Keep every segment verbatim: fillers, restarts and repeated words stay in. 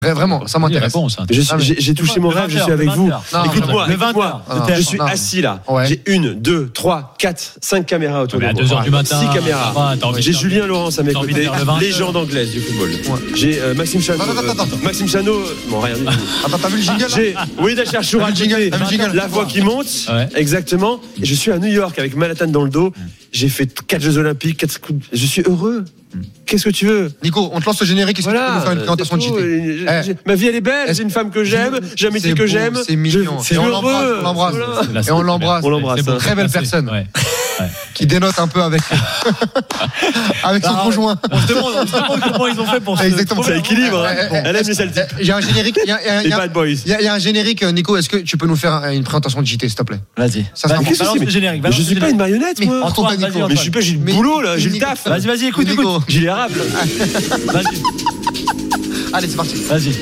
Vraiment, ça m'intéresse. Réponse, hein. Je suis, j'ai, j'ai touché mon rêve, je suis avec vous. Non, Écoute-moi, le écoute-moi. vingt heures. Je suis Non. assis là. Ouais. J'ai une, deux, trois, quatre, cinq caméras autour Mais de à moi. deux heures du matin, Six caméras. ça va, t'as envie de J'ai faire- Julien Laurence à mes t'as envie de côtés, faire le vingt heures. légende anglaise du football. Ouais. J'ai euh, Maxime Chano. Attends, attends, attends. euh, Maxime Chano. euh, Bon, rien du tout. Attends, t'as vu le jingle là J'ai oui Dachar Choura, T'as vu le jingle, t'as vu le jingle la voix qui monte, Ouais. exactement. Et je suis à New York avec Manhattan dans le dos. J'ai fait quatre Jeux Olympiques, quatre coups de- je suis heureux. Qu'est-ce que tu veux? Nico, on te lance le générique. Est-ce que tu peux nous faire une présentation de c'est J tout. T? Et Eh. j'ai- Ma vie elle est belle. Est-ce- J'ai une femme que j'aime, j'ai un métier C'est que beau, j'aime. c'est mignon. Je suis Et on heureux. l'embrasse, on l'embrasse. Voilà. Et on l'embrasse. On l'embrasse. C'est beau. hein. Très belle Merci. personne. Ouais. Qui dénote un peu avec, avec son Ah, conjoint. On se demande, on se demande comment ils ont fait pour se Exactement. Ça équilibre. hein. Eh, eh, Elle aime les Celtics. Il y a un générique. Il y a, il y a- il Les y a- Bad Boys. il y a- il y a un générique, Nico. Est-ce que tu peux nous faire un- une présentation de J T, s'il te plaît? Vas-y. Ça, c'est Vas-y, un- Qu'est-ce que balance c'est, le générique. Mais balance je le suis pas générique. une marionnette, Mais moi. Antoine, Antoine, Nico. vas-y, Mais je suis pas, j'ai le Mais- boulot là, j'ai le Nico. taf. Vas-y, vas-y, écoute, Nico. écoute. J'ai les rap. Vas-y, Allez, c'est parti. vas-y.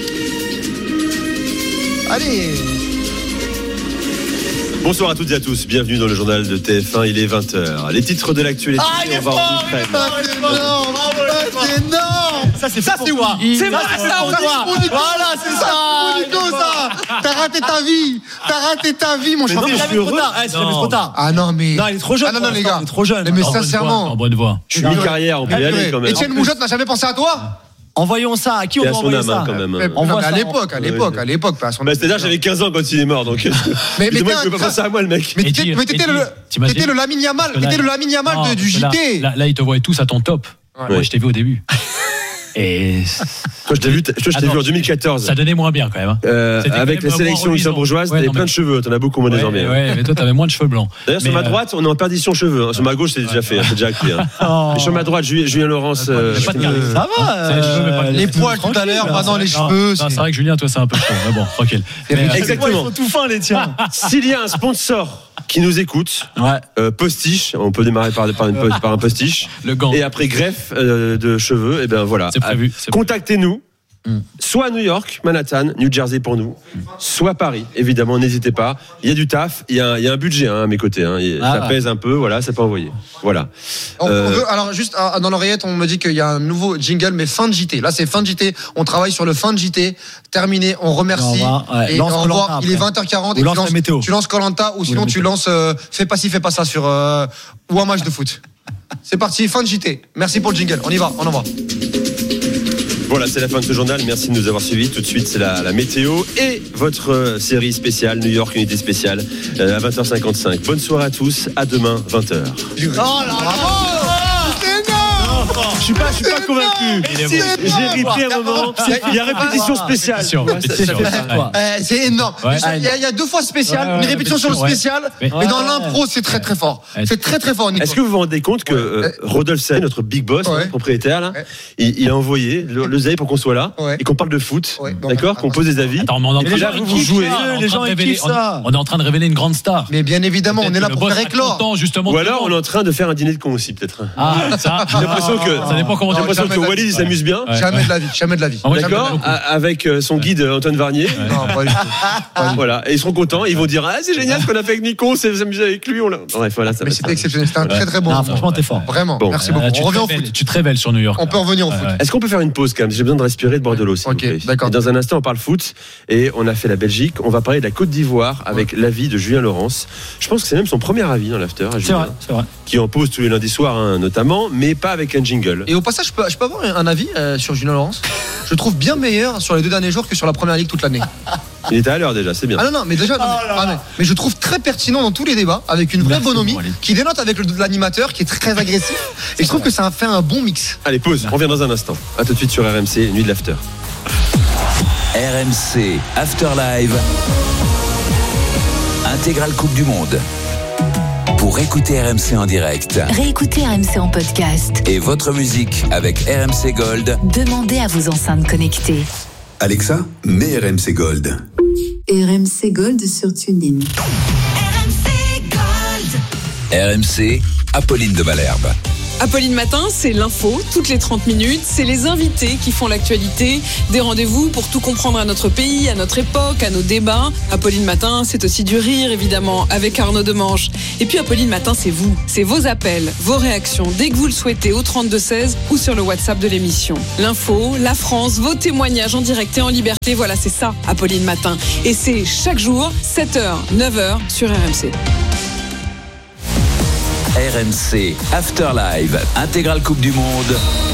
Allez. Bonsoir à toutes et à tous, bienvenue dans le journal de T F un, il est vingt heures. Les titres de l'actualité, Ah, il est on va en fort, Ukraine. Ah, c'est énorme. Ah, c'est énorme. Ça, c'est Ça, pour c'est toi. oui. C'est Ça, moi, c'est c'est ça, pour ça, toi. c'est pour Nico. Voilà, c'est Ça, ça. c'est pour Nico, ça. T'as raté ta vie. T'as raté ta vie, mon Mais cher. non, mais C'est je jamais suis trop heureux. tard. Eh, c'est jamais Non. trop tard. Ah non, mais. Non, il est trop jeune. Ah non, non, pour les l'instant, gars. il est trop jeune. Mais, mais En bonne voie, sincèrement. en bonne voie. Je suis mi-carrière, on peut y aller quand même. Étienne Moujotte n'a jamais pensé à toi. Envoyons ça. À qui on Et va à son envoyer âme hein, ça quand même. Mais, hein. On non, voit mais à ça, l'époque, à Ouais, l'époque, ouais. à l'époque. pas à son Bah, c'est-à-dire j'avais quinze ans quand il est mort, donc. Mais- mais Évidemment, t'es il peut un- pas penser à moi le mec. Mais Et t'étais dire, mais t'étais et le, dire, t'imagines t'étais le Lamine Yamal, Parce que là- t'étais le Lamine Yamal Non, de- du parce que J T. Là, là, là, ils te voient tous à ton top. Ouais. Moi, je t'ai vu au début. Et Toi, je t'ai vu, toi, je t'ai Attends, vu en deux mille quatorze. ça donnait moins bien quand même. hein. Euh, C'était quand avec même la sélection moins luxembourgeoise, reluisant. Ouais, t'avais non, plein mais- de cheveux, t'en as beaucoup moins Ouais, désormais. hein. ouais, mais toi, t'avais moins de cheveux blancs. D'ailleurs, sur Mais, ma euh, droite, on est en perdition cheveux. hein. Sur ma gauche, c'est déjà fait, hein, c'est déjà acté. hein. Oh. Et sur ma droite, Julien, Julien Laurence. euh, J'ai pas de charisme. Ça va. C'est les cheveux, mais pas euh, le- Les laisse-nous poils tout à tranquille, l'heure, là. maintenant les Non, cheveux. non, c'est- c'est vrai que Julien, toi, c'est un peu chaud. Mais bon, tranquille. Mais, euh, Exactement. Ils sont tout fins, les tiens. S'il y a un sponsor qui nous écoute, Ouais. euh, postiche, on peut démarrer par, par, une, par un postiche, le gant, et après greffe euh, de cheveux, et ben voilà. c'est prévu. c'est prévu. Contactez-nous. Soit à New York, Manhattan, New Jersey pour nous, soit Paris, évidemment, n'hésitez pas. Il y a du taf, il y a un, il y a un budget hein, à mes côtés. Hein. Et Ah. ça pèse un peu, voilà, ça peut envoyer. Voilà. On- on Euh, veut- alors juste ah, dans l'oreillette, on me dit qu'il y a un nouveau jingle, mais fin de J T. Là, c'est fin de J T. On travaille sur le fin de J T. Terminé. On remercie. Au revoir. Ouais, Et lance au Koh-Lanta revoir. Il est après. vingt heures quarante. Ou et lance tu la lances, météo. tu lances Koh-Lanta ou sinon la tu météo. lances euh, fais pas ci, fais pas ça sur euh, ou un match de foot. C'est parti, fin de J T. Merci pour le jingle. On y va, on envoie. Voilà, c'est la fin de ce journal. Merci de nous avoir suivis. Tout de suite, c'est la, la météo et votre euh, série spéciale, New York Unité Spéciale, euh, à vingt heures cinquante-cinq. Bonne soirée à tous. À demain, vingt heures. Oh là là. Je suis pas, je suis pas convaincu. Il est bon. J'ai ripé un moment. Il y a répétition spéciale. Répétition, Ouais, répétition. ça- ça fait- Ouais. Quoi. Euh, c'est énorme. Ouais. Mais ça, Il y, a- il y a deux fois spécial, Ouais, ouais, une répétition sur le répétition, spécial, ouais. mais dans Ouais. l'impro, c'est très très fort. Ouais. C'est très très fort, Nico. Est-ce que vous vous rendez compte que euh, Rodolphe Say, notre big boss, Ouais. notre propriétaire, là, Ouais. il, il a envoyé le, le Zay pour qu'on soit là Ouais. et qu'on parle de foot, Ouais. d'accord, qu'on pose des avis. Attends, mais on est en Et train les de- gens, on vous est jouez. en train de Les gens, ils révéler- kiffent ça. On est en train de révéler une grande star. Mais bien évidemment, on est là Le pour boss faire sera éclore. content, justement. Ou alors on est de- en train de faire un dîner de con aussi, peut-être. Ah, ça. J'ai l'impression que, Ça dépend comment j'ai tu l'impression jamais que la- Walid il s'amuse bien, Ouais. Jamais de la vie, jamais de la vie. Ah ouais, Jamais de la d'accord, beaucoup. a- avec euh, son guide euh, Antoine Varnier. Non, pas du tout. Pas du tout. Voilà, et ils seront contents, ils vont dire ah c'est génial ce qu'on a fait avec Nico, on s'est amusé avec lui, on l'a. Bref, voilà, ça Mais va c'était être- exceptionnel. C'était un très très bon Non, moment. franchement, t'es fort. Vraiment, Bon. merci Euh, beaucoup. tu On te revient au révèles- foot. Tu te révèles sur New York. On peut revenir au Ouais, foot. ouais. Est-ce qu'on peut faire une pause quand même? J'ai besoin de respirer, de boire de l'eau. s'il vous Ok, plaît. d'accord. Et dans un instant, on parle foot et on a fait la Belgique. On va parler de la Côte d'Ivoire avec l'avis de Julien Laurence. Je pense que c'est même son premier avis dans l'after, à C'est Julien, vrai, c'est vrai. qui en pose tous les lundis soirs, hein, notamment, mais pas avec un jingle. Et au passage, je peux, je peux avoir un avis euh, sur Julien Laurence. Je le trouve bien meilleur sur les deux derniers jours que sur la première ligue toute l'année. Il était à l'heure déjà, c'est bien. Ah non, non, mais déjà, non, mais, ah, mais, mais je trouve très pertinent dans tous les débats, avec une vraie Merci, bonhomie, Walid. qui dénote avec le- l'animateur, qui est très agressif. Et je trouve que ça a fait un bon mix. Allez, pause, on revient dans un instant. A tout de suite sur R M C, Nuit de l'After. R M C After Live Intégrale Coupe du Monde. Pour écouter R M C en direct Réécoutez R M C en podcast. et votre musique avec R M C Gold, Demandez à vos enceintes connectées. Alexa, mets R M C Gold. R M C Gold sur TuneIn. R M C Apolline de Malherbe. Apolline Matin, c'est l'info, toutes les trente minutes. C'est les invités qui font l'actualité. Des rendez-vous pour tout comprendre à notre pays, à notre époque, à nos débats. Apolline Matin, c'est aussi du rire, évidemment, avec Arnaud Demange. Et puis Apolline Matin, c'est vous. C'est vos appels, vos réactions, dès que vous le souhaitez, au trente-deux seize ou sur le WhatsApp de l'émission. L'info, la France, vos témoignages en direct et en liberté. Voilà, c'est ça, Apolline Matin. Et c'est chaque jour, sept heures, neuf heures, sur R M C. R M C After Live, intégrale Coupe du Monde.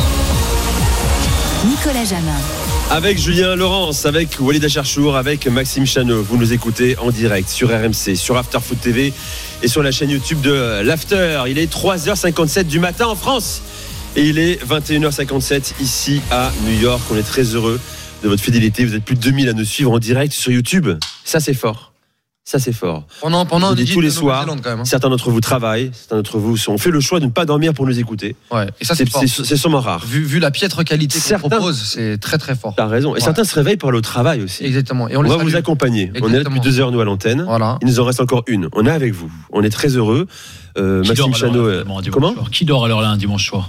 Nicolas Jamin. Avec Julien Laurence, avec Walid Acharchour, avec Maxime Chanot. Vous nous écoutez en direct sur R M C, sur After Foot T V et sur la chaîne YouTube de l'After. Il est trois heures cinquante-sept du matin en France et il est vingt et une heures cinquante-sept ici à New York. On est très heureux de votre fidélité. Vous êtes plus de deux mille à nous suivre en direct sur YouTube. Ça, c'est fort. Ça, c'est fort. Pendant, pendant on dit tous les soirs, quand même, hein. Certains d'entre vous travaillent, certains d'entre vous ont fait le choix de ne pas dormir pour nous écouter. Ouais. Et ça, c'est, c'est, c'est, c'est sûrement rare. Vu, vu la piètre qualité certains, qu'on propose, c'est très très fort. T'as raison. Et ouais. Certains se réveillent pour aller au travail aussi. Exactement. Et on, on les va salue. vous accompagner. Exactement. On est là depuis deux heures, nous, à l'antenne. Voilà. Il nous en reste encore une. On est avec vous. On est très heureux. Euh, Maxime Chanot. Euh, comment soir. Qui dort alors là un dimanche soir?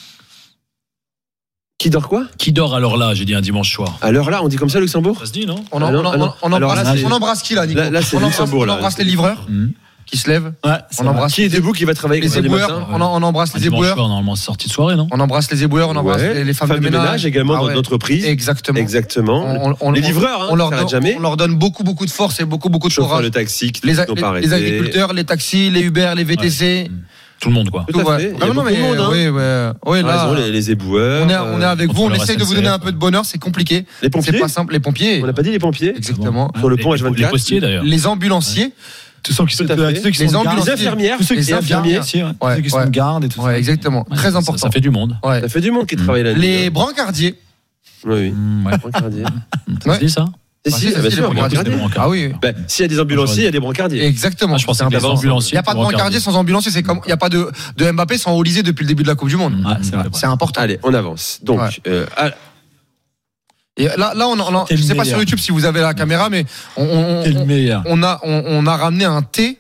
Qui dort quoi? Qui dort à l'heure là, j'ai dit un dimanche soir. À l'heure là, on dit comme ça Luxembourg? Ça se dit, non? On, en, alors, on, alors, on, on, alors embrasse, là, on embrasse qui là, Nico? Là, là c'est on Luxembourg. Embrasse, là, on embrasse les livreurs mmh. qui se lèvent. Ouais, on embrasse qui est debout, qui va travailler les éboueurs. On, on embrasse les éboueurs. Normalement, c'est sortie de soirée, non? On embrasse les éboueurs, on embrasse ouais. les, les femmes, femmes de ménage, ménage également, ah ouais. d'entreprise. Exactement. Exactement. On, on, les livreurs, hein, on, leur donne, jamais. on leur donne beaucoup, beaucoup de force et beaucoup, beaucoup de chauffeurs courage. de taxi, qui les, n'ont les, pas arrêté. Les agriculteurs, les taxis, les Uber, les V T C. Ouais. Tout le monde, quoi. Tout à fait. Il y a beaucoup de monde, hein. Oui, ouais. Oui, là, raison, les, les éboueurs. On est, on est avec vous, on essaye de vous donner un peu de bonheur, c'est compliqué. Les pompiers. C'est pas simple. Les pompiers. On n'a pas dit les pompiers. Exactement. Sur le pont H vingt-quatre. Les postiers, d'ailleurs. Les ambulanciers. Tous ceux qui sont les ambulanciers, infirmières, tous ceux qui les sont infirmières, aussi, ouais. Tous ceux qui sont gardes et tout ça. Ouais, exactement. Très ça, important. Ça fait du monde. Ouais. Ça fait du monde qui travaille là. Les brancardiers. Oui, mmh, ouais. brancardiers. Ça se dit ça? Et si, bien sûr, brancardiers. Ah oui. Ben, s'il y a des ambulanciers, il y a des brancardiers. Exactement. Ah, je pense qu'il y a des ambulanciers. Il n'y a pas de brancardiers sans ambulanciers. C'est comme il n'y a pas de, de Mbappé sans Olysée depuis le début de la Coupe du Monde. Ah, c'est, vrai, c'est important. Allez, on avance. Donc, ouais. euh, à... Et là, là, on, on, je ne sais pas sur YouTube si vous avez la caméra, mais on, on, on, on a, on, on a ramené un thé.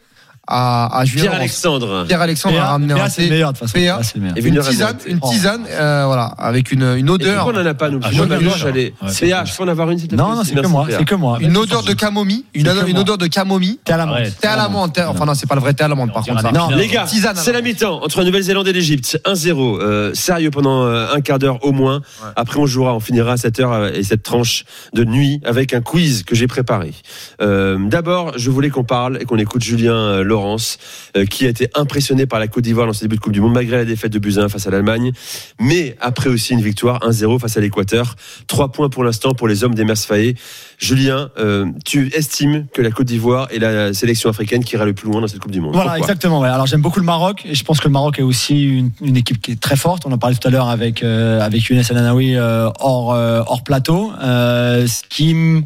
À, à Pierre Alexandre. Pierre Alexandre a ramené un thé. Meilleur, de toute façon. P A, une tisane, une tisane, euh, voilà, avec une, une odeur. Pourquoi on n'en a pas nous? Ah, Moi, je j'allais. P A, je peux en avoir une, s'il te plaît. Non, non, c'est que moi, c'est que moi. Une odeur de camomille, une odeur, une odeur de camomille. Thé à l'amande. Thé à l'amande. Enfin non, c'est pas le vrai thé à l'amande par contre. Non, les gars, c'est la mi-temps entre la Nouvelle-Zélande et l'Égypte. un zéro. Euh, sérieux pendant un quart d'heure au moins. Ouais. Après, on jouera, on finira à sept heures et cette tranche de nuit avec un quiz que j'ai préparé. Euh, d'abord, je voulais qu'on parle et qu'on écoute Julien Laurence, euh, qui a été impressionné par la Côte d'Ivoire dans ce début de Coupe du Monde, malgré la défaite de but un face à l'Allemagne. Mais après aussi une victoire un zéro face à l'Équateur. Trois points pour l'instant pour les hommes d'Emers Faé. Julien, euh, tu estimes que la Côte d'Ivoire est la sélection africaine qui ira le plus loin dans cette Coupe du Monde? Voilà, Pourquoi? exactement. Ouais. Alors j'aime beaucoup le Maroc et je pense que le Maroc est aussi une, une équipe qui est très forte. On en parlait tout à l'heure avec euh, avec Younes El Anaoui euh, hors euh, hors plateau. Euh, ce qui m-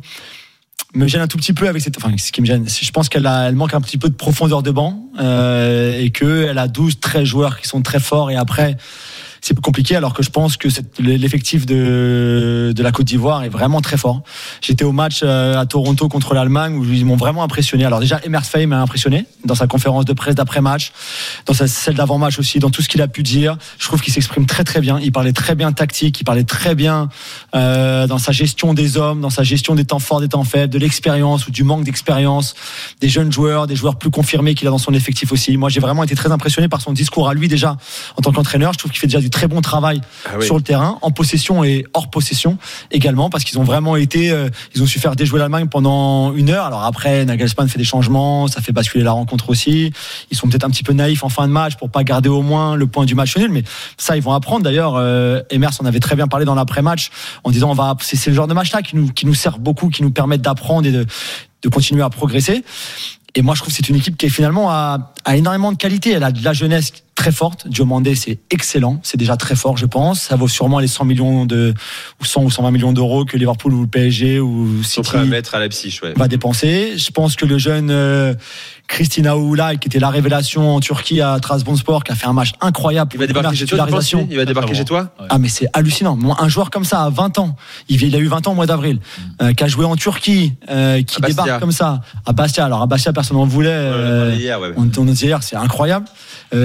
me gêne un tout petit peu avec cette, enfin ce qui me gêne, je pense qu'elle a, elle manque un petit peu de profondeur de banc euh, et que elle a douze treize joueurs qui sont très forts et après c'est plus compliqué, alors que je pense que c'est, l'effectif de, de la Côte d'Ivoire est vraiment très fort. J'étais au match à Toronto contre l'Allemagne où ils m'ont vraiment impressionné. Alors déjà, Emers Faé m'a impressionné dans sa conférence de presse d'après-match, dans sa, celle d'avant-match aussi, dans tout ce qu'il a pu dire. Je trouve qu'il s'exprime très très bien. Il parlait très bien tactique, il parlait très bien euh, dans sa gestion des hommes, dans sa gestion des temps forts, des temps faibles, de l'expérience ou du manque d'expérience, des jeunes joueurs, des joueurs plus confirmés qu'il a dans son effectif aussi. Moi, j'ai vraiment été très impressionné par son discours à lui déjà en tant qu'entraîneur. Je trouve qu'il fait déjà du très bon travail ah oui. sur le terrain, en possession et hors possession également, parce qu'ils ont vraiment été, euh, ils ont su faire déjouer l'Allemagne pendant une heure. Alors après, Nagelsmann fait des changements, ça fait basculer la rencontre aussi. Ils sont peut-être un petit peu naïfs en fin de match pour pas garder au moins le point du match nul, mais ça ils vont apprendre. D'ailleurs, euh, Emers en avait très bien parlé dans l'après-match en disant on va, c'est, c'est le genre de match-là qui nous qui nous sert beaucoup, qui nous permettent d'apprendre et de de continuer à progresser. Et moi, je trouve que c'est une équipe qui est finalement a, a énormément de qualité. Elle a de la jeunesse très forte. Diomandé, c'est excellent. C'est déjà très fort, je pense. Ça vaut sûrement les cent millions de, ou cent ou cent vingt millions d'euros que Liverpool ou le P S G ou City sont prêts à mettre à Leipzig, ouais. va dépenser. Je pense que le jeune euh, Christina Oulay, qui était la révélation en Turquie à Trabzonspor, qui a fait un match incroyable. Il va débarquer chez toi, il va débarquer chez toi? Ah, mais c'est hallucinant. Moi, un joueur comme ça à vingt ans, il, il a eu vingt ans au mois d'avril, euh, qui a joué en Turquie, euh, qui débarque comme ça à Bastia. Alors à Bastia, personne n'en voulait. Euh, hier, ouais, ouais. On, on nous dit hier, c'est incroyable. Euh, qui s'impose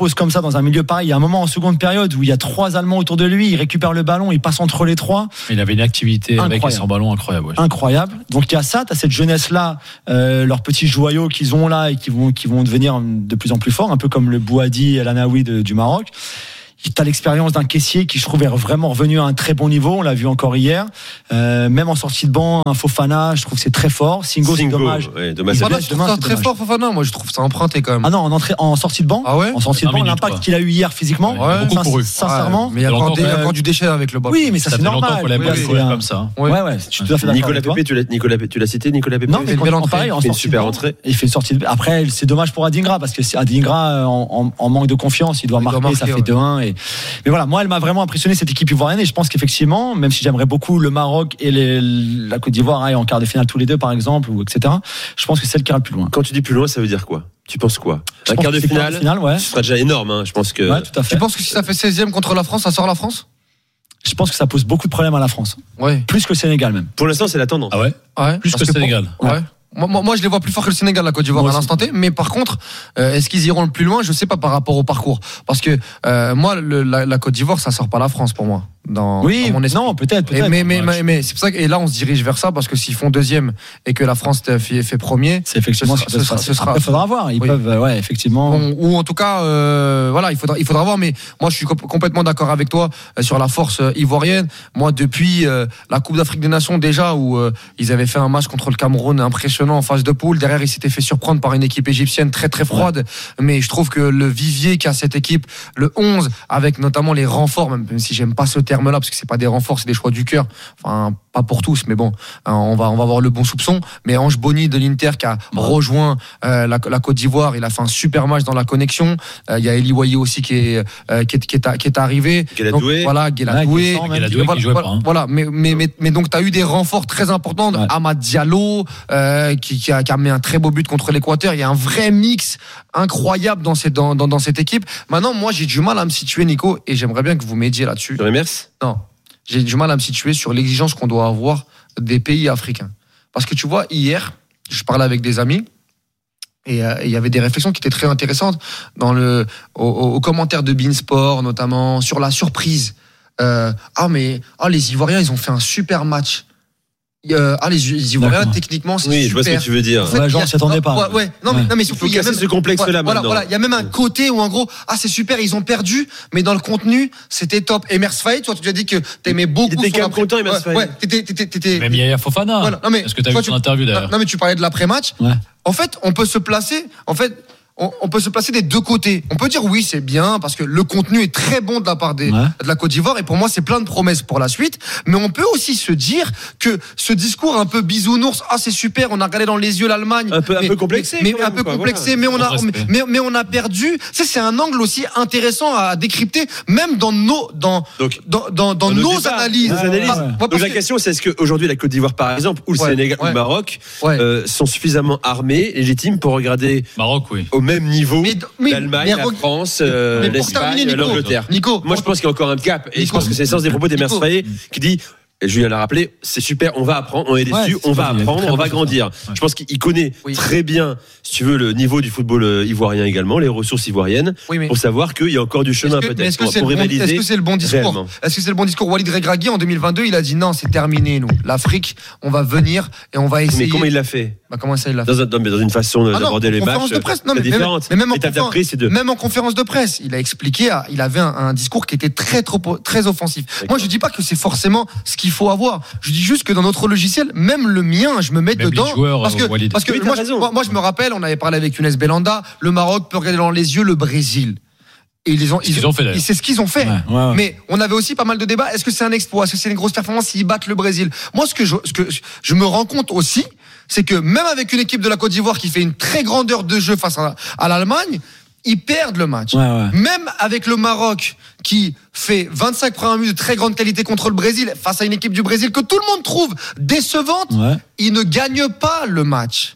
s'impose comme ça dans un milieu pareil. Il y a un moment en seconde période où il y a trois Allemands autour de lui, il récupère le ballon, il passe entre les trois. Il avait une activité incroyable. Avec et sans ballon incroyable. Ouais. Incroyable. Donc il y a ça, tu as cette jeunesse-là, euh, leurs petits joyaux qu'ils ont là et qui vont, qui vont devenir de plus en plus forts, un peu comme le Bouhaddi et l'Anaoui de, du Maroc. T'as l'expérience d'un caissier qui je trouve est vraiment revenu à un très bon niveau, on l'a vu encore hier, euh, même en sortie de banc, un Fofana je trouve que c'est très fort. Singo, c'est dommage, ouais, dommage. Fofana, je trouve ça très fort Fofana, moi je trouve ça emprunté quand même. Ah non, en, entrée, en sortie de banc, ah ouais en sortie de banc, l'impact qu'il a eu hier physiquement, ouais, beaucoup couru. Sincèrement, ouais, mais il y a encore, des, il y a encore du déchet avec le ballon. Oui, mais ça, ça c'est normal. Qu'on l'avait oui, un... comme ça. Ouais, ouais, je suis tout à fait d'accord. Nicolas Pépé, tu l'as, Nicolas, tu l'as cité, Nicolas Pépé. Non, mais quand pareil, en sortie super entrée. Il fait une sortie. Après, c'est dommage pour Adingra parce que Adingra en manque de confiance, il doit marquer, ça fait deux un. Mais voilà, moi, elle m'a vraiment impressionné cette équipe ivoirienne et je pense qu'effectivement, même si j'aimerais beaucoup le Maroc et les, la Côte d'Ivoire aillent en quart de finale tous les deux par exemple ou et cetera. Je pense que c'est celle qui ira le plus loin. Quand tu dis plus loin, ça veut dire quoi? Tu penses quoi? Un quart de finale, finale ouais. Ce sera déjà énorme. Hein. Je pense que. Ouais, tout à fait. Tu penses que si ça fait seizième contre la France, ça sort la France? Je pense que ça pose beaucoup de problèmes à la France. Ouais. Plus que le Sénégal même. Pour l'instant, c'est la tendance. Ah ouais. Ouais. Plus que le Sénégal. Pour... Ouais. Moi, moi, moi, je les vois plus forts que le Sénégal, la Côte d'Ivoire, à l'instant T. Mais par contre, euh, est-ce qu'ils iront le plus loin? Je sais pas par rapport au parcours. Parce que euh, moi, le, la, la Côte d'Ivoire, ça sort pas la France pour moi. Dans, oui, dans mon esprit. non, peut-être. peut-être. Et mais, mais, mais, mais c'est pour ça que et là, on se dirige vers ça parce que s'ils font deuxième et que la France fait, fait premier, c'est effectivement ce, ce sera. Ce sera. Il faudra voir. Ils oui. peuvent, ouais, effectivement. Bon, ou en tout cas, euh, voilà, il faudra, il faudra voir. Mais moi, je suis complètement d'accord avec toi euh, sur la force euh, ivoirienne. Moi, depuis euh, la Coupe d'Afrique des Nations déjà, où euh, ils avaient fait un match contre le Cameroun impressionnant en phase de poule. Derrière, ils s'étaient fait surprendre par une équipe égyptienne très très froide. Ouais. Mais je trouve que le vivier qu'a cette équipe, le onze, avec notamment les renforts, même si j'aime pas ce terme-là, parce que c'est pas des renforts, c'est des choix du cœur. Enfin, pas pour tous, mais bon, hein, on va on va avoir le bon soupçon. Mais Ange Boni de l'Inter qui a ouais. rejoint euh, la, la Côte d'Ivoire, il a fait un super match dans la connexion. Il euh, y a Eli Waye aussi qui est euh, qui est qui est, qui est arrivé. Guéladoué. Voilà, Guéladoué. Guéladoué qui jouait pas. Hein. Voilà, mais mais mais, mais donc tu as eu des renforts très importants. Ouais. Amad Diallo euh, qui qui a, qui a mis un très beau but contre l'Équateur. Il y a un vrai mix incroyable dans cette dans dans, dans cette équipe. Maintenant, moi, j'ai du mal à me situer, Nico, et j'aimerais bien que vous m'aidiez là-dessus. Merci. Non. J'ai du mal à me situer sur l'exigence qu'on doit avoir des pays africains. Parce que tu vois, hier, je parlais avec des amis et il euh, y avait des réflexions qui étaient très intéressantes dans le, au, au, au commentaire de Beansport, notamment sur la surprise. Euh, ah, mais ah, les Ivoiriens, ils ont fait un super match. Euh, ah, les, les Ivoiriens, D'accord. techniquement, c'est oui, super. je vois ce que tu veux dire. En fait, ouais, genre, on s'y attendait pas. Ouais, ouais. Non, mais, ouais. non, mais surtout, il faut casser ce complexe-là, voilà, voilà, il y a même un côté où, en gros, ah, c'est super, ils ont perdu, mais dans le contenu, c'était top. Et Mers Faye, toi, tu as dit que t'aimais beaucoup. Il était quand même content, Mers Faye. Ouais, t'étais, t'étais, t'étais. Même Yaya Fofana. Voilà. Non, mais, est-ce que t'as vu son interview d'ailleurs? Non, mais tu parlais de l'après-match. Ouais. En fait, on peut se placer, en fait, On, on peut se placer des deux côtés. On peut dire oui, c'est bien parce que le contenu est très bon de la part des, ouais. de la Côte d'Ivoire et pour moi c'est plein de promesses pour la suite. Mais on peut aussi se dire que ce discours un peu bisounours, ah c'est super, on a regardé dans les yeux l'Allemagne, un peu, mais, un peu complexé, mais, mais même, un peu quoi, complexé, voilà. mais on a, mais, mais, mais on a perdu. Ça c'est un angle aussi intéressant à décrypter, même dans nos, dans, Donc, dans, dans, dans, dans nos, nos débats, analyses. Nos analyses. Ah, ouais. Donc la question c'est est-ce qu'aujourd'hui la Côte d'Ivoire par exemple ou le ouais, Sénégal ouais. ou le Maroc ouais. euh, sont suffisamment armés, légitimes pour regarder Maroc, oui. au même niveau. Mais, mais, l'Allemagne, mais, la France, euh, l'Espagne, l'Angleterre. Nico, moi je pense qu'il y a encore un gap. Et Nico, je pense que c'est le sens des propos des Mers Faye qui dit, et Julien l'a rappelé, c'est super, on va apprendre, on est déçus, ouais, on va apprendre, on va grandir. Ouais. Je pense qu'il connaît oui. très bien, si tu veux, le niveau du football ivoirien également, les ressources ivoiriennes, oui, mais... pour savoir qu'il y a encore du chemin que, peut-être est-ce que pour, c'est pour le bon, rivaliser. Est-ce que c'est le bon discours réellement. Est-ce que c'est le bon discours? Walid Regragui en deux mille vingt-deux, il a dit non, c'est terminé, nous. L'Afrique, on va venir et on va essayer. Mais comment il l'a fait? Bah, comment ça il l'a fait? Dans, un, dans une façon ah d'aborder non, les matchs de presse, non, mais différente. Mais même en, conférence, prise, c'est de... même en conférence de presse, il a expliqué, il avait un, un discours qui était très, trop, très offensif. D'accord. Moi, je dis pas que c'est forcément ce qu'il faut avoir. Je dis juste que dans notre logiciel, même le mien, je me mets même dedans. Joueurs, parce que, Walid. parce que oui, moi, je, moi, moi, je me rappelle, on avait parlé avec Younes Belanda, le Maroc peut regarder dans les yeux le Brésil. Et ils ont, c'est ce qu'ils ont fait. C'est ce qu'ils ont fait. Ouais, ouais, ouais. Mais on avait aussi pas mal de débats. Est-ce que c'est un exploit? Est-ce que c'est une grosse performance s'ils battent le Brésil? Moi, ce que je, ce que je me rends compte aussi, c'est que même avec une équipe de la Côte d'Ivoire qui fait une très grande heure de jeu face à, à l'Allemagne, ils perdent le match. Ouais, ouais. Même avec le Maroc qui fait vingt-cinq premières minutes de très grande qualité contre le Brésil face à une équipe du Brésil que tout le monde trouve décevante, ouais. ils ne gagnent pas le match.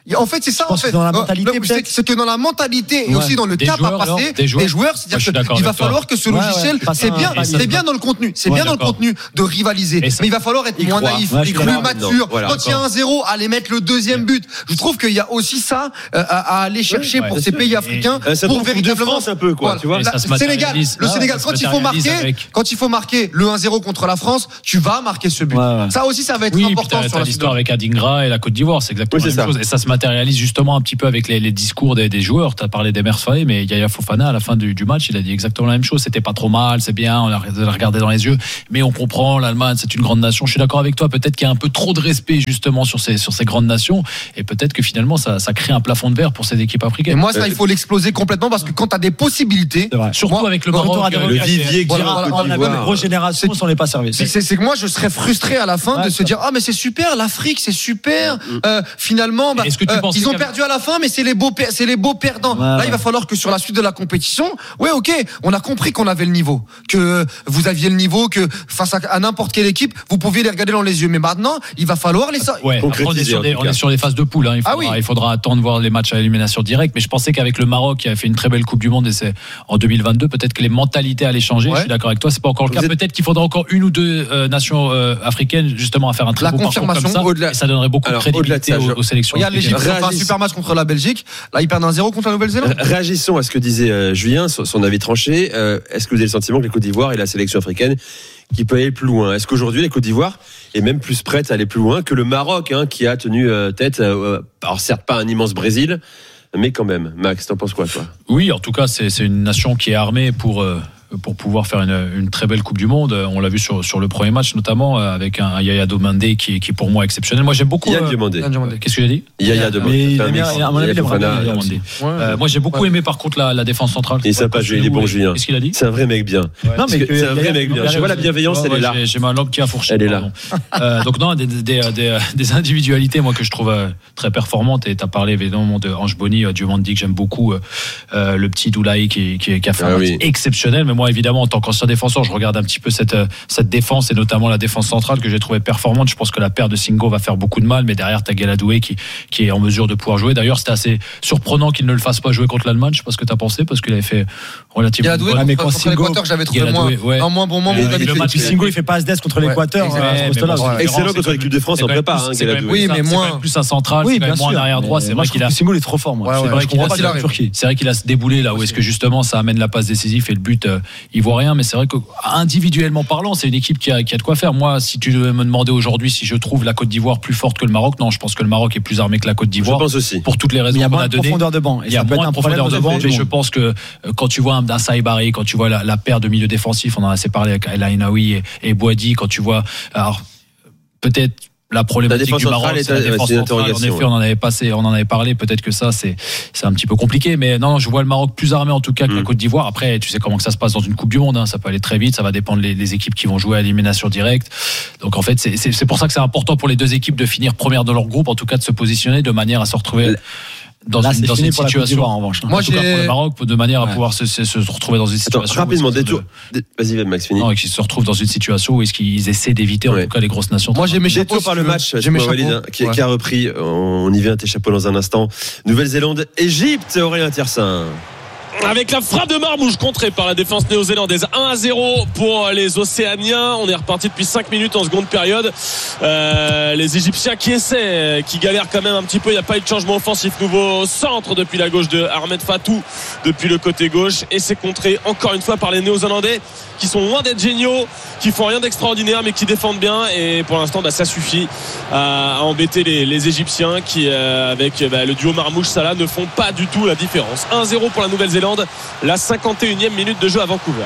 En fait, c'est ça. En fait, dans la mentalité, euh, c'est, c'est que dans la mentalité et ouais. aussi dans le des cap joueurs, à passer des joueurs, des joueurs c'est-à-dire ouais, qu'il va falloir que ce ouais, logiciel, ouais, c'est bien, c'est bien dans le contenu, c'est bien dans le contenu de rivaliser, mais il va falloir être moins naïf, plus mature. Quand il y a un zéro, aller mettre le deuxième but. Je trouve qu'il y a aussi ça à aller chercher pour ces pays africains pour véritablement un peu quoi, tu vois. Le Sénégal, le Sénégal, quand il faut marquer, quand il faut marquer le un zéro contre la France, tu vas marquer ce but. Ça aussi, ça va être important sur l'histoire avec Adingra et la Côte d'Ivoire, c'est exactement la même chose. Et ça se matérialise justement un petit peu avec les, les discours des, des joueurs. Tu as parlé d'Emer Faé, mais Yaya Fofana, à la fin du, du match, il a dit exactement la même chose. C'était pas trop mal, c'est bien, on l'a regardé dans les yeux, mais on comprend, l'Allemagne, c'est une grande nation. Je suis d'accord avec toi, peut-être qu'il y a un peu trop de respect justement sur ces, sur ces grandes nations, et peut-être que finalement, ça, ça crée un plafond de verre pour ces équipes africaines. Et moi, ça, il faut l'exploser complètement parce que quand tu as des possibilités, surtout moi, avec le Maroc, le vivier qui dira, on a une grosse génération, on n'est pas servi. C'est, c'est, c'est que moi, je serais frustré à la fin ouais, de se dire, ah, mais c'est super, l'Afrique, c'est super, euh, finalement, bah, Est-ce que tu euh, ils ont perdu à la fin, mais c'est les beaux, per- c'est les beaux perdants. Ouais, Là, ouais. il va falloir que sur la suite de la compétition, ouais, ok, on a compris qu'on avait le niveau, que vous aviez le niveau, que face à, à n'importe quelle équipe, vous pouviez les regarder dans les yeux. Mais maintenant, il va falloir les. Ouais, après, on est sur des, on est sur les phases de poule. Hein. Il, faudra, ah oui. il faudra attendre voir les matchs à élimination directe. Mais je pensais qu'avec le Maroc, qui avait fait une très belle Coupe du Monde, et c'est en deux mille vingt-deux, peut-être que les mentalités allaient changer. Ouais. Je suis d'accord avec toi, c'est pas encore le cas. Êtes... Peut-être qu'il faudra encore une ou deux euh, nations euh, africaines justement à faire un très la beau parcours comme ça. Au-delà... Et ça donnerait beaucoup Alors, de crédibilité de ça, je... aux, aux sélections. Regarde l'Égypte, ils ont fait un super match contre la Belgique. Là, ils perdent un zéro contre la Nouvelle-Zélande. Réagissons à ce que disait euh, Julien, son avis tranché. Euh, est-ce que vous avez le sentiment que la Côte d'Ivoire et la sélection africaine qui peut aller plus loin? Est-ce qu'aujourd'hui la Côte d'Ivoire est même plus prête à aller plus loin que le Maroc, hein, qui a tenu euh, tête, euh, alors certes pas un immense Brésil, mais quand même. Max, t'en penses quoi, toi? Oui, en tout cas, c'est, c'est une nation qui est armée pour... Euh... pour pouvoir faire une, une très belle Coupe du Monde. On l'a vu sur, sur le premier match notamment, avec un, un Yaya Domandé qui, qui est pour moi exceptionnel. Moi j'aime beaucoup. Yann Domandé. Euh, Qu'est-ce que j'ai dit? Yaya Domandé. Moi j'ai beaucoup aimé par contre la, la défense centrale. Il est sympa, il est bon, Julien. Qu'est-ce qu'il a dit? C'est un vrai mec bien. Ouais. Non, mais c'est un vrai mec bien. Je vois la bienveillance, elle est là. J'ai, j'ai ma langue qui a fourché. Elle est là. euh, donc non, des, des, des, des individualités moi que je trouve très performantes. Et tu as parlé évidemment de Ange Boni, Diomandi que j'aime beaucoup, euh, le petit Doulaï qui, qui, qui a fait un match exceptionnel. Mais moi évidemment en tant qu'ancien défenseur, je regarde un petit peu cette, cette défense et notamment la défense centrale que j'ai trouvé performante. Je pense que la paire de Singo va faire beaucoup de mal, mais derrière t'as Galadoué qui, qui est en mesure de pouvoir jouer. D'ailleurs, c'était assez surprenant qu'il ne le fasse pas jouer contre l'Allemagne. Je sais pas ce que t'as pensé parce qu'il avait fait relativement. Galadoué bon, mais contre l'Équateur, j'avais trouvé Galadoué, moins, ouais. un moins bon moment. Et, et, et Singo, il fait pas Asdes contre l'Équateur. Excellent contre l'équipe de France en prépa. Oui, mais moins plus un central, moins en arrière droit. C'est vrai qu'il a. Singo est trop fort. C'est vrai qu'il a. C'est vrai qu'il a se déboulé là où est-ce que justement ça amène la passe décisive et le but ivoirien. Mais c'est vrai que individuellement parlant, c'est une équipe qui a, qui a de quoi faire. Moi, si tu devais me demander aujourd'hui si je trouve la Côte d'Ivoire plus forte que le Maroc, non, je pense que le Maroc est plus armé que la Côte d'Ivoire. Je pense aussi. Pour toutes les raisons qu'on a données. Il y a moins de profondeur de banc. Il y a moins de profondeur de banc, mais je pense que quand tu vois un, un Saïbari, quand tu vois la, la paire de milieux défensifs, on en a assez parlé avec El Ainaoui et, et Boadi, quand tu vois, alors, peut-être, la problématique la du Maroc, c'est la défense centrale. En effet, on en avait passé, on en avait parlé. Peut-être que ça, c'est, c'est un petit peu compliqué. Mais non, je vois le Maroc plus armé en tout cas que mmh. la Côte d'Ivoire. Après, tu sais comment que ça se passe dans une Coupe du Monde. Hein. Ça peut aller très vite. Ça va dépendre des les équipes qui vont jouer à l'élimination directe. Donc en fait, c'est, c'est, c'est pour ça que c'est important pour les deux équipes de finir première de leur groupe, en tout cas de se positionner de manière à se retrouver. Dans Là, une, dans une situation en revanche. Moi, en tout cas pour le Maroc, de manière ouais. à pouvoir se, se, se retrouver dans une situation. Attends, rapidement, détour. De... Vas-y, Max, fini. Non, et qu'ils se retrouvent dans une situation où est-ce qu'ils essaient d'éviter ouais. en tout cas les grosses nations. Moi, j'ai mes chapeaux par le match. J'ai mes chapeaux hein, qui, ouais. qui a repris. On y vient tes chapeaux dans un instant. Nouvelle-Zélande, Égypte, Aurélien Tiersin. Avec la frappe de Marmouche contrée par la défense néo-zélandaise. un à zéro pour les Océaniens. On est reparti depuis cinq minutes en seconde période. Euh, les Égyptiens qui essaient, qui galèrent quand même un petit peu. Il n'y a pas eu de changement offensif. Nouveau centre depuis la gauche de Ahmed Fatou, depuis le côté gauche. Et c'est contré encore une fois par les néo-zélandais qui sont loin d'être géniaux, qui font rien d'extraordinaire mais qui défendent bien. Et pour l'instant, bah, ça suffit à, à embêter les, les Égyptiens qui, euh, avec bah, le duo Marmouche-Salah, ne font pas du tout la différence. un zéro pour la Nouvelle-Zélande. La cinquante et unième minute de jeu à Vancouver.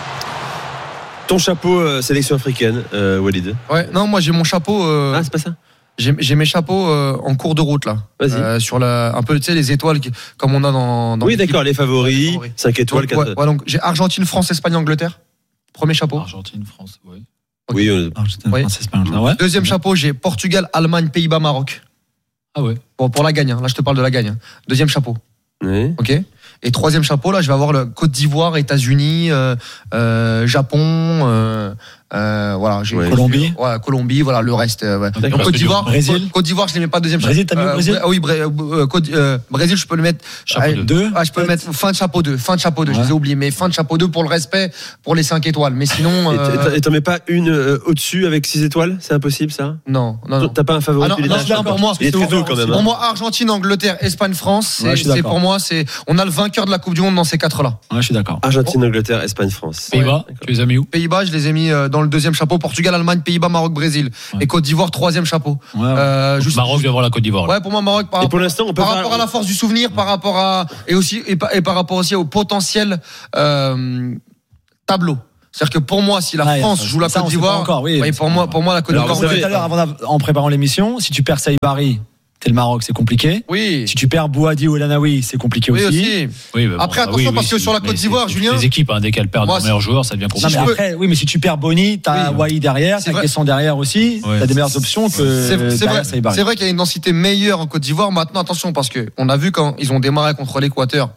Ton chapeau euh, sélection africaine, euh, Walid. Ouais, non, moi j'ai mon chapeau. Euh, ah, c'est pas ça. J'ai, j'ai mes chapeaux euh, en cours de route là. Vas-y. Euh, sur la, un peu, tu sais, les étoiles qui, comme on a dans. dans oui, d'accord, les favoris, les favoris. cinq étoiles, quatre. Ouais, ouais, donc j'ai Argentine, France, Espagne, Angleterre. Premier chapeau. Argentine, France, oui. Okay. Oui, on... Argentine, oui. France, Espagne, Angleterre. Ouais. Deuxième chapeau, j'ai Portugal, Allemagne, Pays-Bas, Maroc. Ah ouais. Pour, pour la gagne. Hein. Là, je te parle de la gagne. Hein. Deuxième chapeau. Oui. Ok. Et troisième chapeau, là, je vais avoir le Côte d'Ivoire, États-Unis, euh, euh, Japon, euh, Euh, voilà, j'ai Ouais. Colombie. Ouais, Colombie, voilà, le reste. Euh, ouais. D'accord. Donc, Côte d'Ivoire, Brésil. Côte d'Ivoire, je ne les mets pas deuxième. Brésil, t'as mis Euh, Brésil Ah oui, Bré- euh, Côte- euh, Brésil, je peux le mettre. Chapeau Ah, deux. Ah, je peux le mettre fin de chapeau deux, fin de chapeau deux. Ouais. Je les ai oubliés, mais fin de chapeau deux pour le respect, pour les cinq étoiles. Mais sinon, Et euh, t'en- Et t'en mets pas une euh, au-dessus avec six étoiles? C'est impossible, ça? non, non, non. T'as pas un favori? Ah non, tu les non, donnes là, pour moi, Il est c'est très ouvert tôt quand même. Pour hein. moi, Argentine, Angleterre, Espagne, France, c'est Ouais, je suis c'est d'accord. pour moi, c'est on a le vainqueur de la Coupe du Monde dans ces quatre-là. Ouais, je suis d'accord. Argentine, Angleterre, Espagne, France. Pays-Bas, tu les as mis où? Pays-Bas, je les ai mis euh, dans le deuxième chapeau. Portugal, Allemagne, Pays-Bas, Maroc, Brésil. Ouais. Et Côte d'Ivoire, troisième chapeau. Ouais, ouais. Euh, juste- Maroc vient voir la Côte d'Ivoire. là. Ouais, pour moi, Maroc, par, Et rapport, pour l'instant, on peut par faire- rapport à la force du souvenir, par rapport à et aussi et, par- et par rapport aussi au potentiel euh, tableau. C'est-à-dire que pour moi, si la Ouais, France ça, joue la ça, Côte on sait d'Ivoire, pas encore, oui. ouais, pour moi, pour moi, la Côte Alors, d'Ivoire. vous savez- Tout à l'heure, avant d'av- en préparant l'émission, si tu perds Saïbari, t'es le Maroc, c'est compliqué. Oui. Si tu perds Bouhadi ou Elanaoui, c'est compliqué Oui aussi. aussi. Oui, mais bon, Après, ah attention, oui, parce oui, que si, sur la mais Côte c'est- d'Ivoire, c'est Julien- Les équipes, hein, dès qu'elles perdent Moi, leurs meilleurs joueurs, ça devient Non, compliqué. mais peux- après, oui, mais si tu perds Boni, t'as Oui. Wai derrière, C'est t'as vrai. Guessant derrière aussi, Ouais. t'as des meilleures options que C'est c'est vrai, derrière Saïbari. c'est vrai qu'il y a une densité meilleure en Côte d'Ivoire. Maintenant, attention, parce que on a vu quand ils ont démarré contre l'Équateur,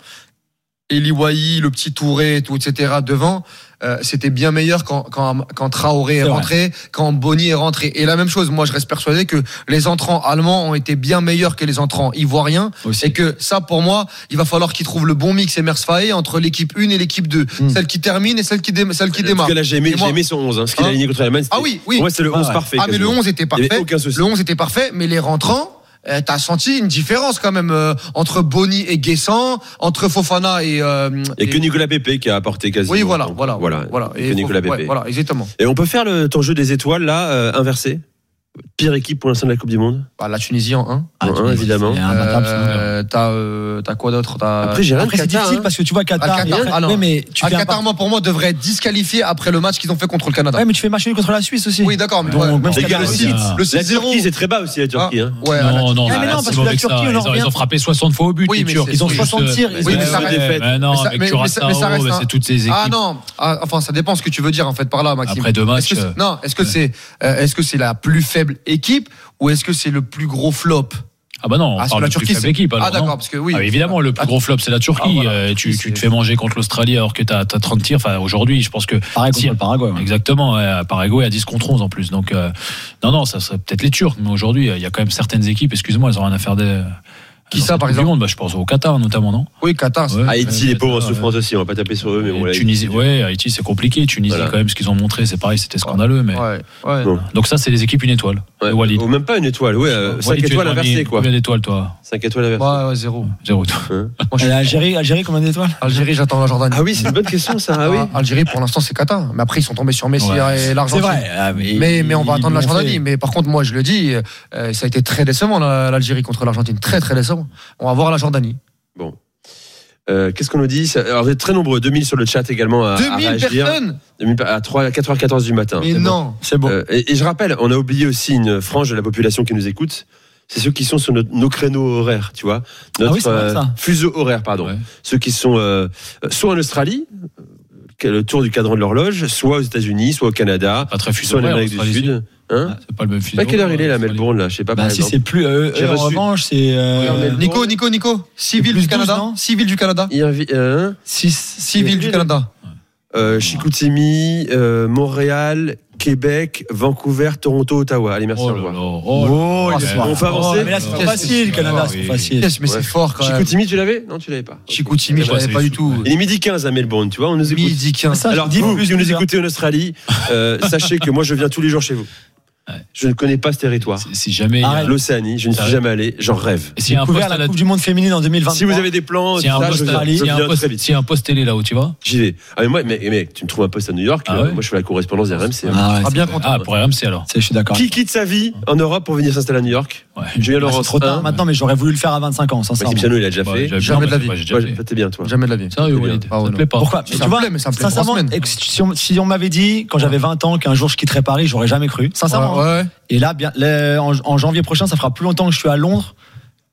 Eli Wahi, le petit Touré, tout, et cetera devant, euh, c'était bien meilleur quand, quand, quand Traoré est, C'est vrai. rentré, quand Boni est rentré. Et la même chose, moi, je reste persuadé que les entrants allemands ont été bien meilleurs que les entrants ivoiriens. Aussi. Et que ça, pour moi, il va falloir qu'ils trouvent le bon mix Emers Faé entre l'équipe un et l'équipe deux. Mm. Celle qui termine et celle qui, dé- celle qui En tout démarre. cas, là, j'ai aimé, Et moi- j'ai aimé son onze. Hein. Ce qu'il a Hein aligné contre l'Allemagne. Ah c'était- oui, oui. Pour moi, c'est le Ah onze ouais. parfait. Ah, mais le quasiment. onze était Il y avait parfait. aucun souci. Le onze était parfait, mais les rentrants, euh, t'as senti une différence quand même euh, entre Boni et Guessant, entre Fofana et. euh, Il n'y et- a que Nicolas Pepe qui a apporté quasiment. Oui, voilà, Donc, voilà, voilà. voilà. Il y a que Nicolas Fof- ouais, Pepe. voilà, exactement. Et on peut faire le, ton jeu des étoiles, là, euh, inversé. Pire équipe pour l'instant de la Coupe du Monde. Bah, la Tunisie en un. Ah, En tu un, dis, évidemment. c'est imbattable, ça. Euh, t'as, euh, t'as quoi d'autre T'as- Après, j'ai rien de Après, c'est Qatar. difficile hein. parce que tu vois Qatar. Ah, le Qatar, après- ah non. oui, mais tu Ah, fais un Qatar, par- moi, pour moi, devrait être disqualifié après le match qu'ils ont fait contre le Canada. Ouais, mais tu fais match nul contre la Suisse aussi. Oui, d'accord, mais Donc, ouais, même bon, si Les gars, le aussi, six, ah. le La six zéro. Turquie, c'est très bas aussi, la Turquie. hein. Ouais, Non, la- non, Ah, mais non, non, c'est parce que mauvais la que ça. Turquie, on en Ils ont- Ils revient- ont frappé soixante fois au but, Oui, les mais Turcs. c'est- Ils ont oui. soixante tirs. Mais ils Oui, ont- mais ça deux reste- défaites. Mais non, mais ça- avec mais- mais ça- mais ça Curaçao, reste mais un- c'est toutes ces équipes. Ah non, ah, enfin ça dépend ce que tu veux dire en fait par là, Maxime. Après deux matchs, Est-ce que c'est- euh, non, est-ce que c'est euh, est-ce que c'est la plus faible équipe ou est-ce que c'est le plus gros flop? Ah bah non, on Ah, sur parle la de plus Turquie, faible c'est- équipe. alors, Ah d'accord, non. parce que oui. Ah, mais évidemment, le plus gros flop, c'est la Turquie. Ah, voilà. Euh, tu, Oui, tu c'est- te fais manger contre l'Australie alors que tu as, trente tirs. Enfin, aujourd'hui, je pense que. Pareil Si- contre le Paraguay. ouais. Exactement, ouais, à Paraguay à dix contre onze en plus. Donc, euh, non, non, ça serait peut-être les Turcs. Mais aujourd'hui, il y a quand même certaines équipes, excuse-moi, elles ont rien à faire des. Qui dans ça, cette par Coupe du exemple Monde. Bah, je pense au Qatar notamment, non? Oui, Qatar. c'est- Ouais. Haïti, les pauvres en Ouais. souffrance aussi. On va pas taper sur eux, mais bon. Et là, Tunisie, ouais, Haïti, c'est compliqué. Tunisie, Voilà. quand même, ce qu'ils ont montré, c'est pareil, c'était scandaleux. Mais... Ouais, ouais. Bon. Donc, ça, c'est les équipes une étoile. Ouais. Et Walid. Ou même pas une étoile. Ouais, euh, cinq Walid, tu es étoiles parmi- inversées, quoi. Combien d'étoiles, toi? cinq étoiles inversées. Ouais, ouais, zéro. Zéro. toi. Moi, je Et suis- Algérie, Algérie, combien d'étoiles? Algérie, j'attends la Jordanie. Ah oui, c'est une bonne question, ça. Ah oui. Ah, Algérie, pour l'instant, c'est Qatar. Mais après, ils sont tombés sur Messi Ouais. et C'est l'Argentine. vrai. Ah, Mais, mais on va ils attendre la l'ont Jordanie. fait. Mais par contre, moi, je le dis, euh, ça a été très décevant, la- l'Algérie contre l'Argentine. Très, très décevant. On va voir la Jordanie. Bon. Euh, Qu'est-ce qu'on nous dit? Ça- Alors, vous êtes très nombreux. deux mille sur le chat également à, à deux mille réagir. personnes deux mille à trois- quatre heures quatorze du matin. Mais C'est bon. non. C'est bon. Euh, et, et je rappelle, on a oublié aussi une frange de la population qui nous écoute. C'est ceux qui sont sur notre- nos créneaux horaires, tu vois. Notre Ah oui, c'est vrai, ça. euh, fuseau horaire, pardon. Ouais. Ceux qui sont euh, soit en Australie, qui est le tour du cadran de l'horloge, soit aux États-Unis, soit au Canada, Pas très fuseau soit en horaire, Amérique du Australie, Sud. Hein Ah, c'est pas le même fuseau. À quelle heure il est là, Australie. Melbourne là? Je sais pas. Bah, par si exemple. c'est plus. euh, J'ai eux, en reçu- revanche, c'est. euh, Nico, Nico, Nico. Six villes plus du Canada. douze, non Six villes du Canada. Il y a un vi- euh, six- Six villes du Canada. euh, Chicoutimi, euh, Montréal, Québec, Vancouver, Toronto, Ottawa. Allez, merci. Oh au là là. revoir. Oh, Oh, là il là. est fort. On peut avancer Oh, mais là, c'est trop Qu'est-ce facile, que- Canada, Ah, c'est oui. trop facile. Yes, mais Ouais. c'est fort quand même. Chicoutimi, tu l'avais? Non, tu l'avais pas. Chicoutimi, je Ouais, l'avais c'est pas les du sous- tout. Il est midi quinze à Melbourne, tu vois, on nous écoute. Midi quinze. Ça, Alors, je dis vous plus qui nous de écoutez en Australie, euh, sachez que moi, je viens tous les jours chez vous. Ouais. Je ne connais pas ce territoire. Si- Si jamais. il y a- Arrête. L'Océanie, je ne suis Arrête. jamais allé, j'en rêve. Et s'il y a un Couvert poste à la la- Coupe du Monde féminine en deux mille vingt-trois. Si vous avez des plans, s'il y a un tout ça, poste je viens, à- je s'il y a un viens poste- très vite. s'il y a un poste télé là où tu vas? J'y vais. Ah, mais moi, mais, mais mec, tu me trouves un poste à New York, Ah euh, ouais moi je fais la correspondance des R M C. hein. Ah, ouais, Ah, bien c'est- content. Ah, pour R M C alors. c'est- je suis d'accord. Qui quitte sa vie en Europe pour venir s'installer à New York? Ouais. Julien Bah, c'est Laurent, trop tard maintenant, mais j'aurais voulu le faire à vingt-cinq ans, sincèrement. Maxime Piano, il a déjà Ouais, fait. j'avais- Jamais non, de la mais vie. moi, j'ai déjà Ouais, fait. t'es bien, toi. Jamais de la vie. Sérieux, C'est bien. Walid, Ah ça ouais, te non. plaît pas? Pourquoi Ça tu me vois, plaît, mais ça me plaît sincèrement, trois semaines. et que si, si on, si on m'avait dit quand j'avais vingt ans qu'un jour je quitterais Paris, j'aurais jamais cru. Sincèrement. Ouais, ouais. Et là, bien, les- en, en janvier prochain, ça fera plus longtemps que je suis à Londres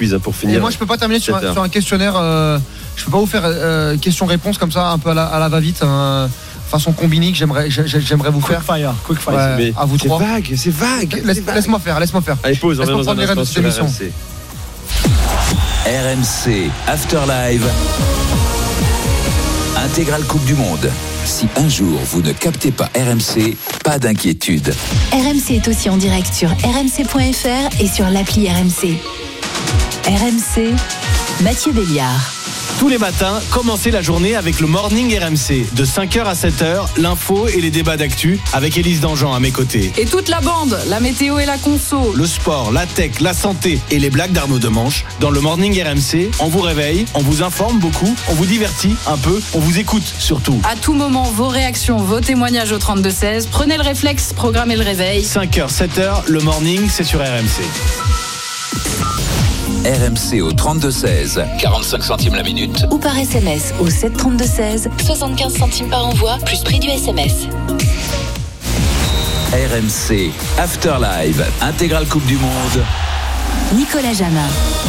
quiz hein, pour finir. Et moi, je peux pas terminer sur, un, sur un questionnaire. Euh, je peux pas vous faire euh, question-réponse comme ça, un peu à la, à la va-vite. Hein, façon combinée que j'aimerais, j'aimerais vous quick faire. Fire, quick fire. Ouais, mais à vous c'est trois. vague, c'est vague. Laisse, c'est vague. Laisse-moi faire, laisse-moi faire. Allez, pause, on revient dans un instant sur R M C. R M C After Live. Intégrale Coupe du Monde. Si un jour vous ne captez pas R M C, pas d'inquiétude. R M C est aussi en direct sur r m c point f r et sur l'appli R M C. R M C, Mathieu Béliard. Tous les matins, commencez la journée avec le Morning R M C. De cinq heures à sept heures, l'info et les débats d'actu avec Élise Dangean à mes côtés. Et toute la bande, la météo et la conso. Le sport, la tech, la santé et les blagues d'Arnaud Demanche. Dans le Morning R M C, on vous réveille, on vous informe beaucoup, on vous divertit un peu, on vous écoute surtout. À tout moment, vos réactions, vos témoignages au trente-deux seize. Prenez le réflexe, programmez le réveil. cinq heures, sept heures, le Morning, c'est sur R M C. R M C au trente-deux seize, quarante-cinq centimes la minute. Ou par S M S au sept trente-deux seize, soixante-quinze centimes par envoi, plus prix du S M S. R M C After Live, intégrale Coupe du Monde. Nicolas Jamin.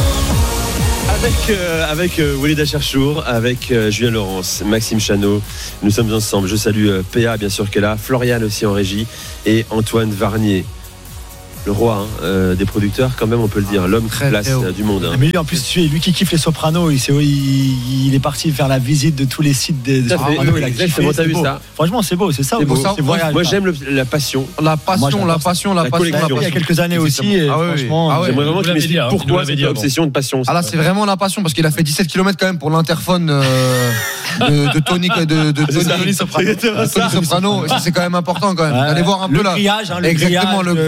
Avec, euh, avec euh, Walid Acharchour, avec euh, Julien Laurence, Maxime Chanot, nous sommes ensemble. Je salue euh, P A, bien sûr, qui est là, Florian aussi en régie, et Antoine Varnier. Le roi hein, euh, des producteurs, quand même, on peut le dire, l'homme qui place euh, du monde. Hein. Mais lui, en plus, lui qui kiffe les Sopranos, il, il, il est parti faire la visite de tous les sites des, des Sopranos. Il a kiffé. T'as vu ça? Franchement, c'est beau, c'est ça. C'est beau. C'est moi, voyage, moi j'aime le, la passion. La passion, moi, la passion, la, la passion, la passion. Il y a quelques années aussi. Et ah ouais, franchement, ah ouais, j'aimerais vraiment qu'il m'explique pourquoi cette obsession de passion. Ah là, c'est vraiment la passion parce qu'il a fait dix-sept kilomètres quand même pour l'interphone euh, de, de Tony, de, de Tony, Tony Soprano. Tony Soprano. Ça, c'est quand même important quand même. Allez voir un peu là. Le grillage, hein, le exactement. Le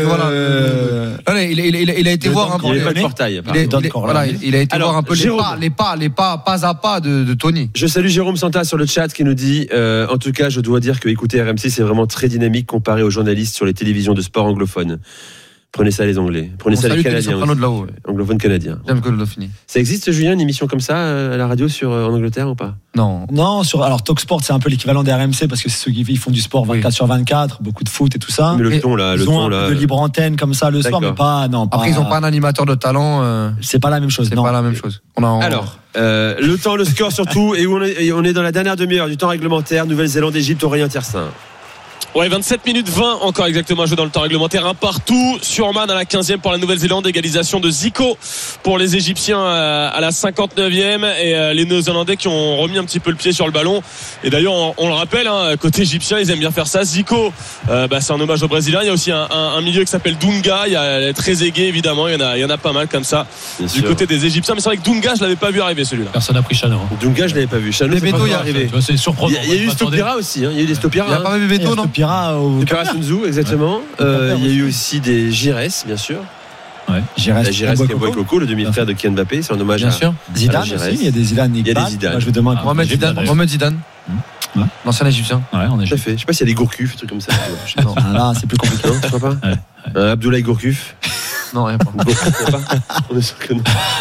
voilà. Il, il, il, il a été voir un peu. Il pas de portail. Il, il, il, voilà, il a été Alors, voir un peu Jérôme, les pas, les pas, les pas, pas à pas de, de Tony. Je salue Jérôme Santa sur le chat qui nous dit euh, en tout cas, je dois dire que écouter R M C, c'est vraiment très dynamique comparé aux journalistes sur les télévisions de sport anglophones. Prenez ça les Anglais. Prenez On ça les Canadiens. De là-haut, ouais. Anglophones canadiens. J'aime que le fini. Ça existe, Julien, une émission comme ça à la radio sur, en Angleterre ou pas? Non. Non, sur, alors Talksport, c'est un peu l'équivalent des R M C parce que c'est ceux qui font du sport vingt-quatre oui. sur vingt-quatre, beaucoup de foot et tout ça. Mais le ton là, ils le ont ton un là. peu de libre antenne comme ça le D'accord. soir, mais pas. Non, pas, Après, ils n'ont pas un animateur de talent. Euh... C'est pas la même chose. C'est non. pas la même chose. On a en... Alors. Euh, le temps, le score surtout, et on est, et on est dans la dernière demi-heure du temps réglementaire. Nouvelle-Zélande, Égypte, Aurélien Tiersin. Ouais, vingt-sept minutes vingt encore exactement à jouer dans le temps réglementaire. Un partout sur Man à la quinzième pour la Nouvelle-Zélande. Égalisation de Zico pour les Égyptiens à la cinquante-neuvième. Et les Néo-Zélandais qui ont remis un petit peu le pied sur le ballon. Et d'ailleurs, on, on le rappelle, hein, côté égyptien, ils aiment bien faire ça. Zico, euh, bah, c'est un hommage aux Brésiliens. Il y a aussi un, un, un milieu qui s'appelle Dunga. Il y a Trezeguet, évidemment. Il y en a, il y en a pas mal comme ça bien du sûr. Côté des Égyptiens. Mais c'est vrai que Dunga, je l'avais pas vu arriver celui-là. Personne n'a pris Chano. Dunga, je l'avais pas vu. Chano, c'est Beto, il est arrivé. C'est surprenant. Il y a, il y a eu Stopira aussi. Hein. Il y a eu des Stopira. Il n'y a pas vu Beto, non? Sunzu, exactement. Euh, il y a eu aussi des Gires, bien sûr. Ouais. Gires, Gires qui est Coco, le demi-frère de Kylian Mbappé, c'est un hommage bien à sûr. Zidane aussi, il y a des Zidane. Il y a des Zidane. Moi, je vais demain. Mohamed Zidane. Mohamed Zidane. Ouais. L'ancien égyptien. Ouais, on est. Tout à fait. Je sais pas s'il y a des Gourcuff, un truc comme ça. Non, là, c'est plus compliqué. Non, tu crois pas? Ouais. Euh, Abdoulaye Gourcuff. Non, rien pas. Gourcuff, pas. On est sûr que non.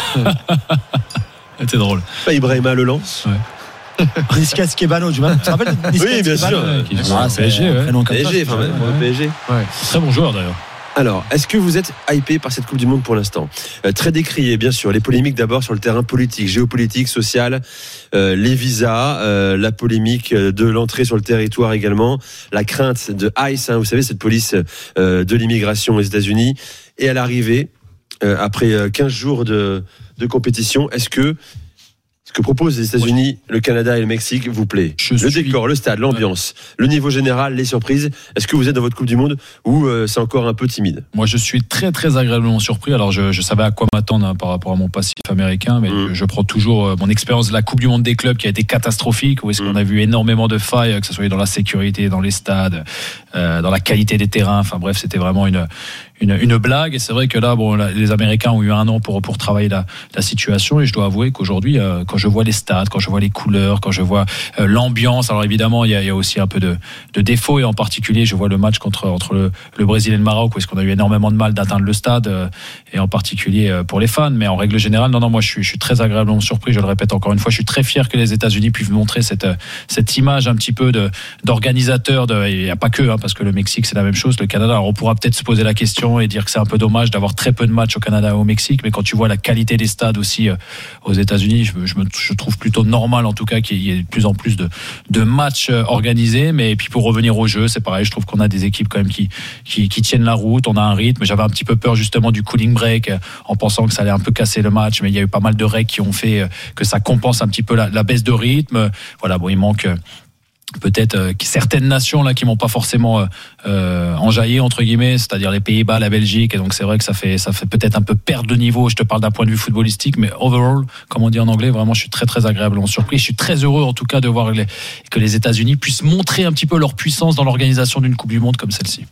C'était drôle. Pas Ibrahima Leland. Ouais. Niska Skebano, tu te rappelles de Niska Oui, bien sûr. Ah, P S G, ouais. P S G, enfin, ouais. P S G. Ouais. Très bon joueur d'ailleurs. Alors, est-ce que vous êtes hypé par cette Coupe du Monde pour l'instant? euh, Très décrié, bien sûr. Les polémiques d'abord sur le terrain politique, géopolitique, social, euh, les visas, euh, la polémique de l'entrée sur le territoire également, la crainte de ICE, hein, vous savez, cette police euh, de l'immigration aux États-Unis. Et à l'arrivée, euh, après quinze jours de, de compétition, est-ce que ce que proposent les États-Unis, le Canada et le Mexique vous plaît? Je Le suis... décor, le stade, l'ambiance, ouais. le niveau général, les surprises. Est-ce que vous êtes dans votre Coupe du Monde ou euh, c'est encore un peu timide? Moi, je suis très très agréablement surpris. Alors, je, je savais à quoi m'attendre hein, par rapport à mon passif américain, mais mmh. je, je prends toujours euh, mon expérience de la Coupe du Monde des clubs qui a été catastrophique. Où est-ce mmh. qu'on a vu énormément de failles, que ce soit dans la sécurité, dans les stades, euh, dans la qualité des terrains. Enfin bref, c'était vraiment une Une, une blague. Et c'est vrai que là, bon, là, les Américains ont eu un an pour pour travailler la, la situation. Et je dois avouer qu'aujourd'hui, euh, quand je vois les stades, quand je vois les couleurs, quand je vois euh, l'ambiance, alors évidemment, il y a, il y a aussi un peu de, de défauts. Et en particulier, je vois le match contre entre le, le Brésil et le Maroc, où est-ce qu'on a eu énormément de mal d'atteindre le stade, euh, et en particulier euh, pour les fans. Mais en règle générale, non, non, moi, je suis, je suis très agréablement surpris. Je le répète encore une fois, je suis très fier que les États-Unis puissent montrer cette cette image un petit peu de d'organisateur. De, il n'y a pas que, hein, parce que le Mexique, c'est la même chose. Le Canada, alors on pourra peut-être se poser la question. compétition et dire que c'est un peu dommage d'avoir très peu de matchs au Canada et au Mexique, mais quand tu vois la qualité des stades aussi euh, aux États-Unis, je, je, me, je trouve plutôt normal en tout cas qu'il y ait de plus en plus de, de matchs organisés. Mais et puis pour revenir au jeu, c'est pareil, je trouve qu'on a des équipes quand même qui, qui, qui tiennent la route, on a un rythme. J'avais un petit peu peur justement du cooling break en pensant que ça allait un peu casser le match, mais il y a eu pas mal de règles qui ont fait que ça compense un petit peu la, la baisse de rythme. Voilà, bon, il manque peut-être euh, certaines nations là qui m'ont pas forcément euh, enjaillé entre guillemets, c'est-à-dire les Pays-Bas, la Belgique, et donc c'est vrai que ça fait ça fait peut-être un peu perdre de niveau. Je te parle d'un point de vue footballistique, mais overall, comme on dit en anglais, vraiment je suis très très agréablement surpris. Je suis très heureux en tout cas de voir les, que les États-Unis puissent montrer un petit peu leur puissance dans l'organisation d'une Coupe du Monde comme celle-ci.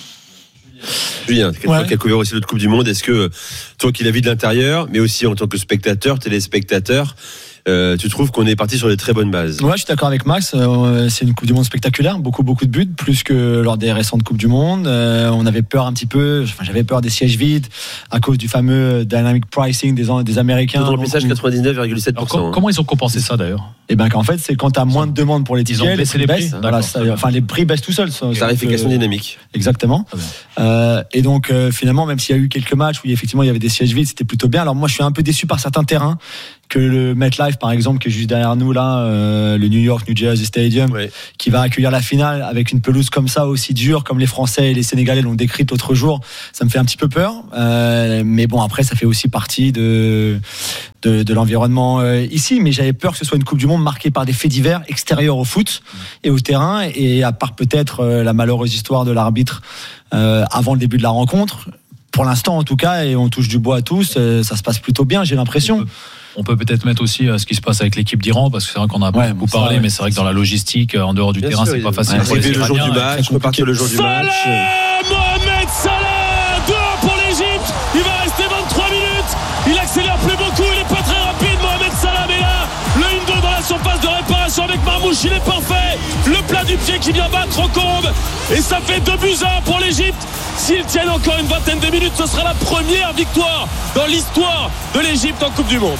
Julien, toi qui as couvert aussi l'autre Coupe du Monde, est-ce que toi qui l'as vu de l'intérieur, mais aussi en tant que spectateur, téléspectateur, Euh, tu trouves qu'on est parti sur des très bonnes bases? Ouais, je suis d'accord avec Max. Euh, c'est une Coupe du Monde spectaculaire, beaucoup beaucoup de buts, plus que lors des récentes Coupes du Monde. Euh, on avait peur un petit peu, enfin, j'avais peur des sièges vides à cause du fameux dynamic pricing des, des Américains. Le remplissage quatre-vingt-dix-neuf virgule sept pour cent. Alors, comment ils ont compensé ça d'ailleurs? Et ben qu'en fait, c'est quand tu as moins de demandes pour les tickets, ils ont baissé les prix. Baissent, voilà, ça, enfin les prix baissent tout seuls. Tarification euh, dynamique. Exactement. Euh, et donc euh, finalement, même s'il y a eu quelques matchs où effectivement il y avait des sièges vides, c'était plutôt bien. Alors moi, je suis un peu déçu par certains terrains, que le MetLife par exemple, qui est juste derrière nous là, euh, le New York New Jersey Stadium, ouais. qui va accueillir la finale avec une pelouse comme ça aussi dure, comme les Français et les Sénégalais l'ont décrite l'autre jour. Ça me fait un petit peu peur. Euh, mais bon, après, ça fait aussi partie de de, de l'environnement euh, ici. Mais j'avais peur que ce soit une Coupe du Monde marquée par des faits divers extérieurs au foot et au terrain. Et à part peut-être euh, la malheureuse histoire de l'arbitre euh, avant le début de la rencontre. Pour l'instant, en tout cas, et on touche du bois à tous, euh, ça se passe plutôt bien, j'ai l'impression. On peut peut-être mettre aussi ce qui se passe avec l'équipe d'Iran, parce que c'est vrai qu'on a ouais, beaucoup parlé, ouais. mais c'est vrai que dans la logistique, en dehors du Bien terrain, sûr, c'est pas facile. Ouais, pour les le jour du match, repartir le jour du match. Mohamed Salah, deux pour l'Égypte. Il va rester vingt-trois minutes. Il accélère plus beaucoup, il est pas très rapide, Mohamed Salah, mais là, le un deux dans la surface de réparation avec Marmouche, il est parfait. Le plat du pied qui vient battre Ocombe. Et ça fait deux buts à un pour l'Égypte. S'ils tiennent encore une vingtaine de minutes, ce sera la première victoire dans l'histoire de l'Égypte en Coupe du Monde.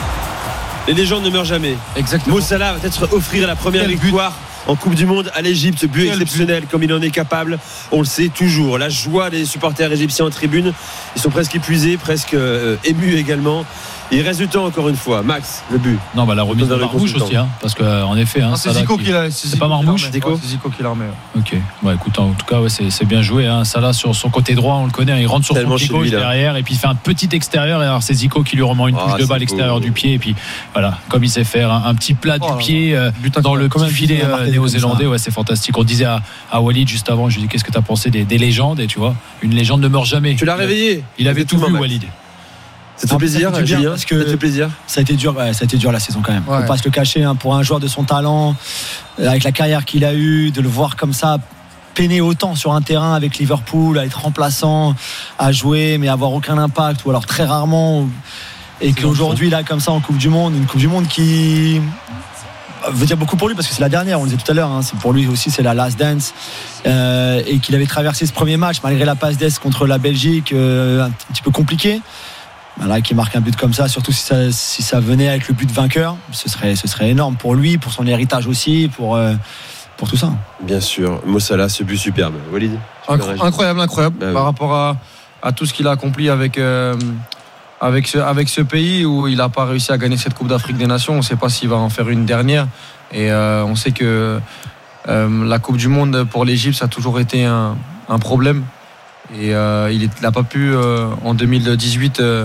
Les légendes ne meurent jamais. Exactement. Mo Salah va peut-être offrir la première Quel victoire but. en Coupe du Monde à l'Égypte. But Quel exceptionnel but. comme il en est capable. On le sait toujours. La joie des supporters égyptiens en tribune. Ils sont presque épuisés, presque euh, émus également. Il reste du temps encore une fois. Max, le but. Non, bah la remise de Marmouche aussi, hein, parce qu'en effet, hein, non, c'est Zico qui l'a. C'est pas Marmouche. C'est Zico qui l'a remis. Ok. Bah écoute, en tout cas, ouais, c'est, c'est bien joué. Hein. Salah sur son côté droit, on le connaît. Il rentre sur Tellement son pied gauche derrière, et puis il fait un petit extérieur. Et alors c'est Zico qui lui remet une touche ah, de balle à l'extérieur du pied, et puis voilà, comme il sait faire, un, un petit plat oh, du pied euh, dans le petit filet euh, néo-zélandais. Ouais, c'est fantastique. On disait à, à Walid juste avant, je lui dis qu'est-ce que t'as pensé des, des légendes, et tu vois, une légende ne meurt jamais. Tu l'as réveillé. Il avait tout vu, Walid. Ça te fait plaisir, ça Julien, parce que ça te fait plaisir. Ça a été dur, ouais, ça a été dur la saison quand même. Ouais. Faut pas se le cacher, hein, pour un joueur de son talent, avec la carrière qu'il a eue, de le voir comme ça peiner autant sur un terrain avec Liverpool, à être remplaçant, à jouer, mais avoir aucun impact, ou alors très rarement, et c'est qu'aujourd'hui là comme ça en Coupe du Monde, une Coupe du Monde qui veut dire beaucoup pour lui parce que c'est la dernière, on le disait tout à l'heure, hein, c'est pour lui aussi c'est la last dance, euh, et qu'il avait traversé ce premier match malgré la passe d'Est contre la Belgique, euh, un petit peu compliqué. Là, qui marque un but comme ça, surtout si ça, si ça venait avec le but vainqueur, ce serait, ce serait énorme pour lui, pour son héritage aussi, pour, euh, pour tout ça. Bien sûr, Mo Salah, ce but superbe. Walid, Incro- Incroyable, incroyable, bah, par oui. rapport à, à tout ce qu'il a accompli avec, euh, avec, ce, avec ce pays où il n'a pas réussi à gagner cette Coupe d'Afrique des Nations. On ne sait pas s'il va en faire une dernière. Et euh, on sait que euh, la Coupe du Monde pour l'Égypte, ça a toujours été un, un problème. Et euh, il n'a pas pu, euh, en deux mille dix-huit, euh,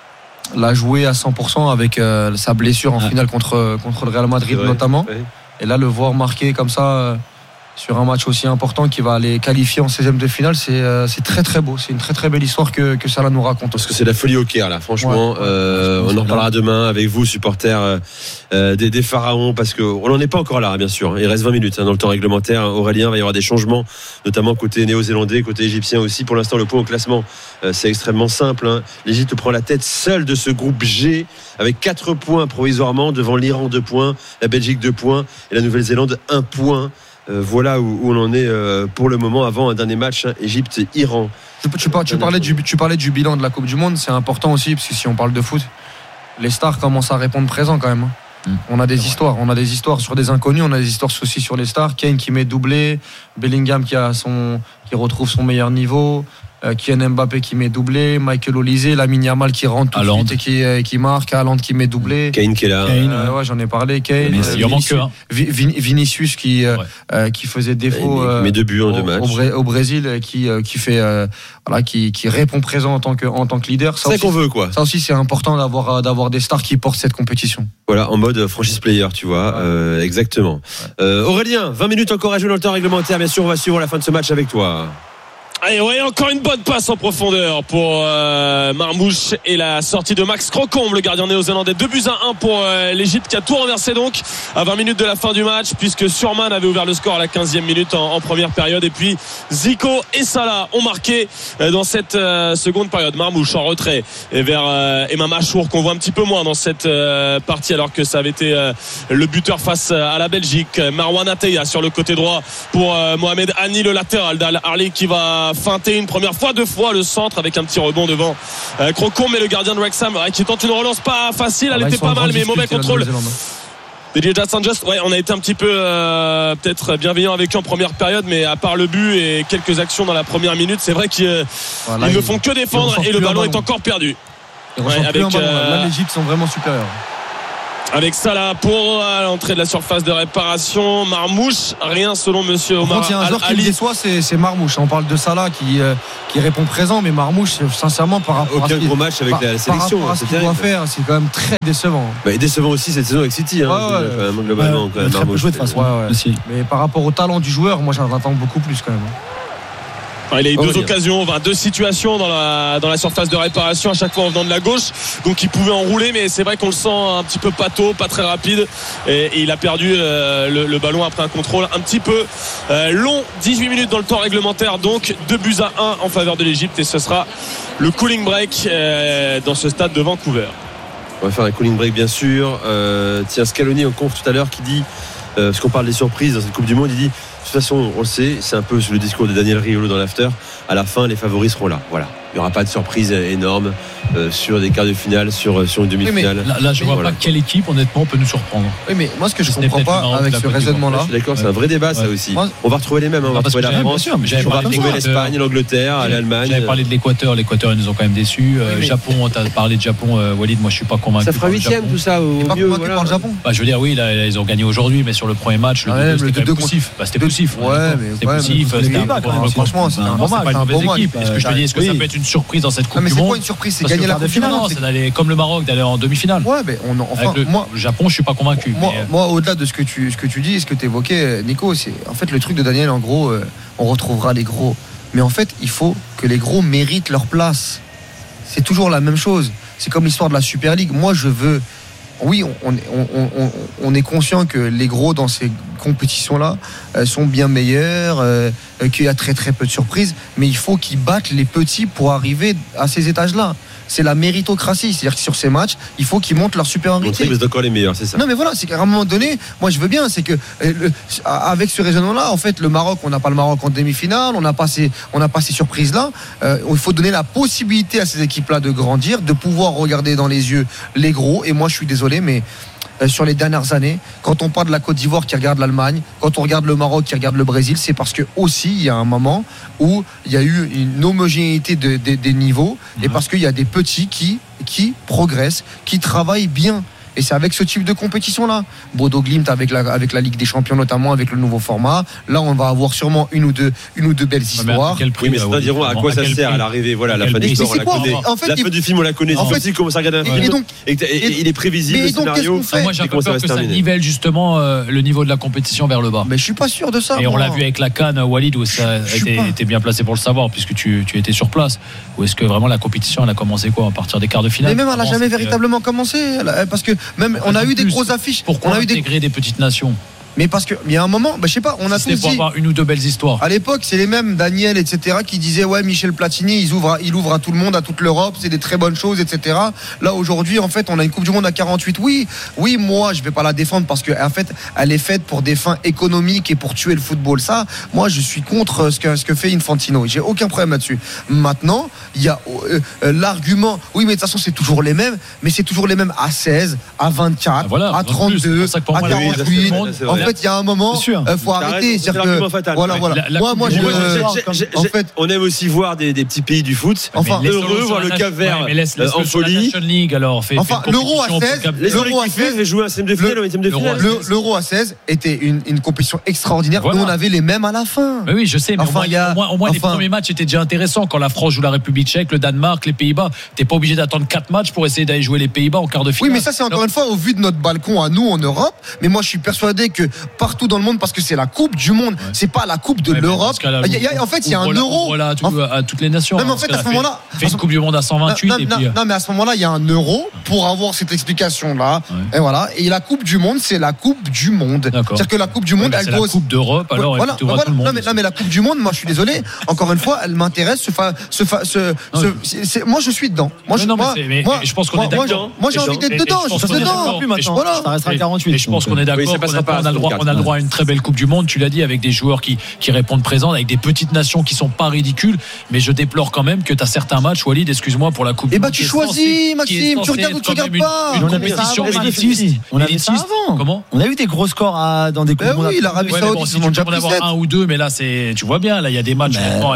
la jouer à cent pour cent avec euh, sa blessure en ouais. finale contre, contre le Real Madrid notamment. Ouais. Et là, le voir marquer comme ça euh, sur un match aussi important qui va les qualifier en seizième de finale, c'est, euh, c'est très très beau. C'est une très très belle histoire que, que Salah nous raconte. Parce que c'est la folie au Caire là, franchement. Ouais. Euh, on en reparlera demain avec vous, supporters euh, des, des Pharaons, parce qu'on n'en est pas encore là, bien sûr. Il reste vingt minutes hein, dans le temps réglementaire. Aurélien, il va y avoir des changements, notamment côté néo-zélandais, côté égyptien aussi. Pour l'instant, le point au classement, euh, c'est extrêmement simple. Hein. L'Égypte prend la tête seule de ce groupe G, avec quatre points provisoirement, devant l'Iran deux points, la Belgique deux points et la Nouvelle-Zélande un point. Euh, voilà où, où on en est euh, pour le moment avant un dernier match hein, Égypte-Iran. Tu, tu, par, tu, parlais du, tu parlais du bilan de la Coupe du Monde, c'est important aussi parce que si on parle de foot, les stars commencent à répondre présent quand même. Hein. Mmh. On a des c'est histoires, vrai. on a des histoires sur des inconnus, on a des histoires aussi sur les stars. Kane qui met doublé, Bellingham qui a son, qui retrouve son meilleur niveau. Euh, Kylian Mbappé qui met doublé, Michael Olise, Lamine Yamal qui rentre tout de suite et qui, euh, qui marque, Haaland qui met doublé. Kane qui est là. Kane, euh, ouais, j'en ai parlé. Kane, euh, il en manque un. Vin- Vinicius qui, euh, ouais. euh, qui faisait défaut. Il met deux buts en au, deux matchs. Au, Bra- au Brésil, qui, euh, qui fait, euh, voilà, qui, qui répond présent en tant que, en tant que leader. Ça c'est aussi, qu'on veut, quoi. Ça aussi, c'est important d'avoir, d'avoir des stars qui portent cette compétition. Voilà, en mode franchise player, tu vois. Ouais. Euh, exactement. Ouais. Euh, Aurélien, vingt minutes encore à jouer dans le temps réglementaire. Bien sûr, on va suivre la fin de ce match avec toi. Allez, ouais, encore une bonne passe en profondeur pour euh, Marmouche et la sortie de Max Crocombe, le gardien néo-zélandais. deux buts à un pour euh, l'Égypte qui a tout renversé donc à vingt minutes de la fin du match, puisque Surman avait ouvert le score à la quinzième minute en, en première période, et puis Zico et Salah ont marqué euh, dans cette euh, seconde période. Marmouche en retrait et vers euh, Emma Machour, qu'on voit un petit peu moins dans cette euh, partie, alors que ça avait été euh, le buteur face à la Belgique. Marwan Atteya sur le côté droit pour euh, Mohamed Hani, le latéral d'Al Ahly, qui va feinter une première fois, deux fois le centre avec un petit rebond devant euh, Crocombe, mais le gardien de Wrexham ouais, qui tente une relance pas facile, elle ah, était pas mal, mais mauvais contrôle Didier Sanchez. Ouais, on a été un petit peu euh, peut-être bienveillant avec eux en première période, mais à part le but et quelques actions dans la première minute, c'est vrai qu'ils euh, voilà, ne font que défendre et le ballon, ballon est encore perdu. Ouais, avec euh, là, l'Égypte sont vraiment supérieurs. Avec Salah pour l'entrée de la surface de réparation. Marmouche, rien selon monsieur Omar. Il y a un joueur qui me déçoit, c'est, c'est Marmouche. On parle de Salah qui, euh, qui répond présent, mais Marmouche, sincèrement, par rapport aucun à gros match avec par, la sélection. Par rapport à ce qu'il doit faire, c'est quand même très décevant. Bah, et décevant aussi cette saison avec City, hein, ouais, ouais, quand même, globalement. Ouais, quand même, très peu joué de façon. Ouais, ouais. Aussi. Mais par rapport au talent du joueur, moi j'en attends beaucoup plus quand même. Il a eu deux occasions, enfin, deux situations dans la, dans la surface de réparation, à chaque fois en venant de la gauche, donc il pouvait enrouler, mais c'est vrai qu'on le sent un petit peu pâteau, pas très rapide, et, et il a perdu euh, le, le ballon après un contrôle un petit peu euh, long. Dix-huit minutes dans le temps réglementaire, donc deux buts à un en faveur de l'Égypte, et ce sera le cooling break euh, dans ce stade de Vancouver. On va faire un cooling break bien sûr. euh, tiens, Scaloni en conf tout à l'heure qui dit, euh, parce qu'on parle des surprises dans cette Coupe du Monde, il dit de toute façon, on le sait, c'est un peu sur le discours de Daniel Riolo dans l'after. À la fin, les favoris seront là. Voilà. Il n'y aura pas de surprise énorme euh, sur des quarts de finale, sur, sur une demi-finale. Oui, là, là, je ne vois voilà. pas quelle équipe, honnêtement, peut nous surprendre. Oui, mais moi, ce que je ne comprends pas avec ce raisonnement-là. Je suis d'accord, c'est un vrai débat, ouais. ça aussi. Moi, on va retrouver les mêmes. Hein. On va retrouver la France, sûr, on va retrouver l'Espagne, l'Angleterre, l'Allemagne. J'avais parlé de l'Équateur. L'Équateur, ils nous ont quand même déçus. Oui, mais... Japon, tu as parlé de Japon, euh, Walid. Moi, je ne suis pas convaincu. Ça fera huitième, tout ça, au mieux. Voilà. Par le Japon. Je veux dire, oui, ils ont gagné aujourd'hui, mais sur le premier match, le c'était poussif. C'était poussif. Ouais, mais c'était poussif. Franchement, c'est un bon match. C'est une mauvaise équipe. Est-ce que je te dis, est-ce que ça peut être une surprise dans cette Coupe du Monde? C'est quoi une surprise? C'est gagner la Coupe du Monde. Non, c'est d'aller comme le Maroc, d'aller en demi-finale. Ouais, mais on, enfin, le, moi, le Japon, je suis pas convaincu. Moi, mais... moi, au-delà de ce que tu, ce que tu dis, ce que tu évoquais, Nico, c'est en fait le truc de Daniel. En gros, euh, on retrouvera les gros. Mais en fait, il faut que les gros méritent leur place. C'est toujours la même chose. C'est comme l'histoire de la Super League. Moi, je veux. Oui, on, on, on, on, on est conscient que les gros dans ces compétitions-là euh, sont bien meilleurs, euh, qu'il y a très très peu de surprises, mais il faut qu'ils battent les petits pour arriver à ces étages-là. C'est la méritocratie, c'est-à-dire que sur ces matchs, il faut qu'ils montrent leur supériorité. Ils sont encore les meilleurs, c'est ça. Non, mais voilà, c'est qu'à un moment donné, moi je veux bien, c'est que euh, le, avec ce raisonnement-là, en fait, le Maroc, on n'a pas le Maroc en demi-finale, on n'a pas ces, on n'a pas ces surprises-là. Euh, il faut donner la possibilité à ces équipes-là de grandir, de pouvoir regarder dans les yeux les gros. Et moi, je suis désolé, mais sur les dernières années, quand on parle de la Côte d'Ivoire qui regarde l'Allemagne, quand on regarde le Maroc qui regarde le Brésil, c'est parce que aussi il y a un moment où il y a eu une homogénéité de, de, des niveaux mmh. et parce qu'il y a des petits qui, qui progressent, qui travaillent bien. Et c'est avec ce type de compétition-là. Bodo Glimt avec la, avec la Ligue des Champions, notamment avec le nouveau format. Là, on va avoir sûrement une ou deux, une ou deux belles histoires. Ouais, mais oui, mais certains diront à quoi à ça sert prix? À l'arrivée. Voilà, la fin d'histoire, on la connaît. En fait, la fin du film, on la connaît. En fait, il commence à regarder un film. Et, donc, et, et, et il est prévisible, le scénario. Moi, j'ai un peu peur que ça nivelle justement euh, le niveau de la compétition vers le bas. Mais je suis pas sûr de ça. Et on l'a vu avec la CAN, Walid, où ça était bien placé pour le savoir, puisque tu étais sur place. Ou est-ce que vraiment la compétition, elle a commencé quoi à partir des quarts de finale? Mais même, elle n'a jamais véritablement commencé. Parce que même, on a eu des grosses affiches. Pourquoi on a eu intégrer des... des petites nations? Mais parce qu'il y a un moment, bah, je sais pas, on a si tous pour dit. Avoir une ou deux belles histoires. À l'époque, c'est les mêmes, Daniel, et cetera, qui disaient ouais, Michel Platini, il ouvre, il ouvre à tout le monde, à toute l'Europe, c'est des très bonnes choses, et cetera. Là aujourd'hui, en fait, on a une Coupe du Monde à quarante-huit. Oui, oui, moi, je vais pas la défendre parce que en fait, elle est faite pour des fins économiques et pour tuer le football. Ça, moi, je suis contre ce que ce que fait Infantino. J'ai aucun problème là-dessus. Maintenant, il y a euh, euh, l'argument. Oui, mais de toute façon, c'est toujours les mêmes, mais c'est toujours les mêmes à seize, à vingt-quatre, ah, voilà, à trente-deux, à quarante-huit. En fait, fait, il y a un moment, il faut arrêter. C'est l'argument fatal. Voilà, voilà. Moi, moi, je. En fait, on aime aussi voir des petits pays du foot. Enfin, heureux, voir le Cap-Vert en folie. Enfin, l'Euro à seize, l'Euro à seize, jouer un cinquième de finale, un huitième de finale. L'Euro à seize était une, une compétition extraordinaire. Nous, on avait les mêmes à la fin. Mais oui, je sais, mais enfin, au moins, y a, au moins, au moins enfin, les premiers matchs étaient déjà intéressants. Quand la France joue la République tchèque, le Danemark, les Pays-Bas, t'es pas obligé d'attendre quatre matchs pour essayer d'aller jouer les Pays-Bas en quart de finale. Oui, mais ça, c'est encore Alors, une fois au vu de notre balcon à nous en Europe. Mais moi, je suis persuadé que partout dans le monde, parce que c'est la Coupe du Monde, ouais. c'est pas la Coupe de ouais, l'Europe. Il y a, en fait, il y a un euro. Voilà, à toutes les nations. Non, mais en fait, à ce moment-là. Fait une Coupe du Monde à cent vingt-huit. Non, non, mais à ce moment-là, il y a un euro pour avoir cette explication-là. Et voilà. Et la Coupe du Monde, c'est la Coupe du Monde. C'est-à-dire que la Coupe du Monde, elle pose. La Coupe d'Europe, alors, voilà, voilà. Tout le monde. Non, mais, non, mais la Coupe du Monde, moi, je suis désolé. Encore une fois, elle m'intéresse. Ce, fa, ce, fa, ce, ce, c'est, c'est, moi, je suis dedans. Moi, je, non, moi, mais, moi, je pense qu'on est d'accord. Moi, j'ai envie d'être dedans. Je suis dedans. Voilà. Ça restera quarante-huit. Et je pense qu'on est d'accord. On a le droit, on a le droit à une très belle Coupe du Monde. Tu l'as dit, avec des joueurs qui qui répondent présents, avec des petites nations qui sont pas ridicules. Mais je déplore quand même que tu as certains matchs, Walid, excuse-moi pour la Coupe. Eh bah, tu choisis, Maxime. Tu regardes ou tu regardes pas. Une compétition élitiste. On a vu ça avant. Comment? On a eu des gros scores dans des Coupes du Monde. Oui, l'Arabie Saoudite. Si tu peux en avoir un ou deux, mais là, c'est, tu vois bien, là, il y a des matchs.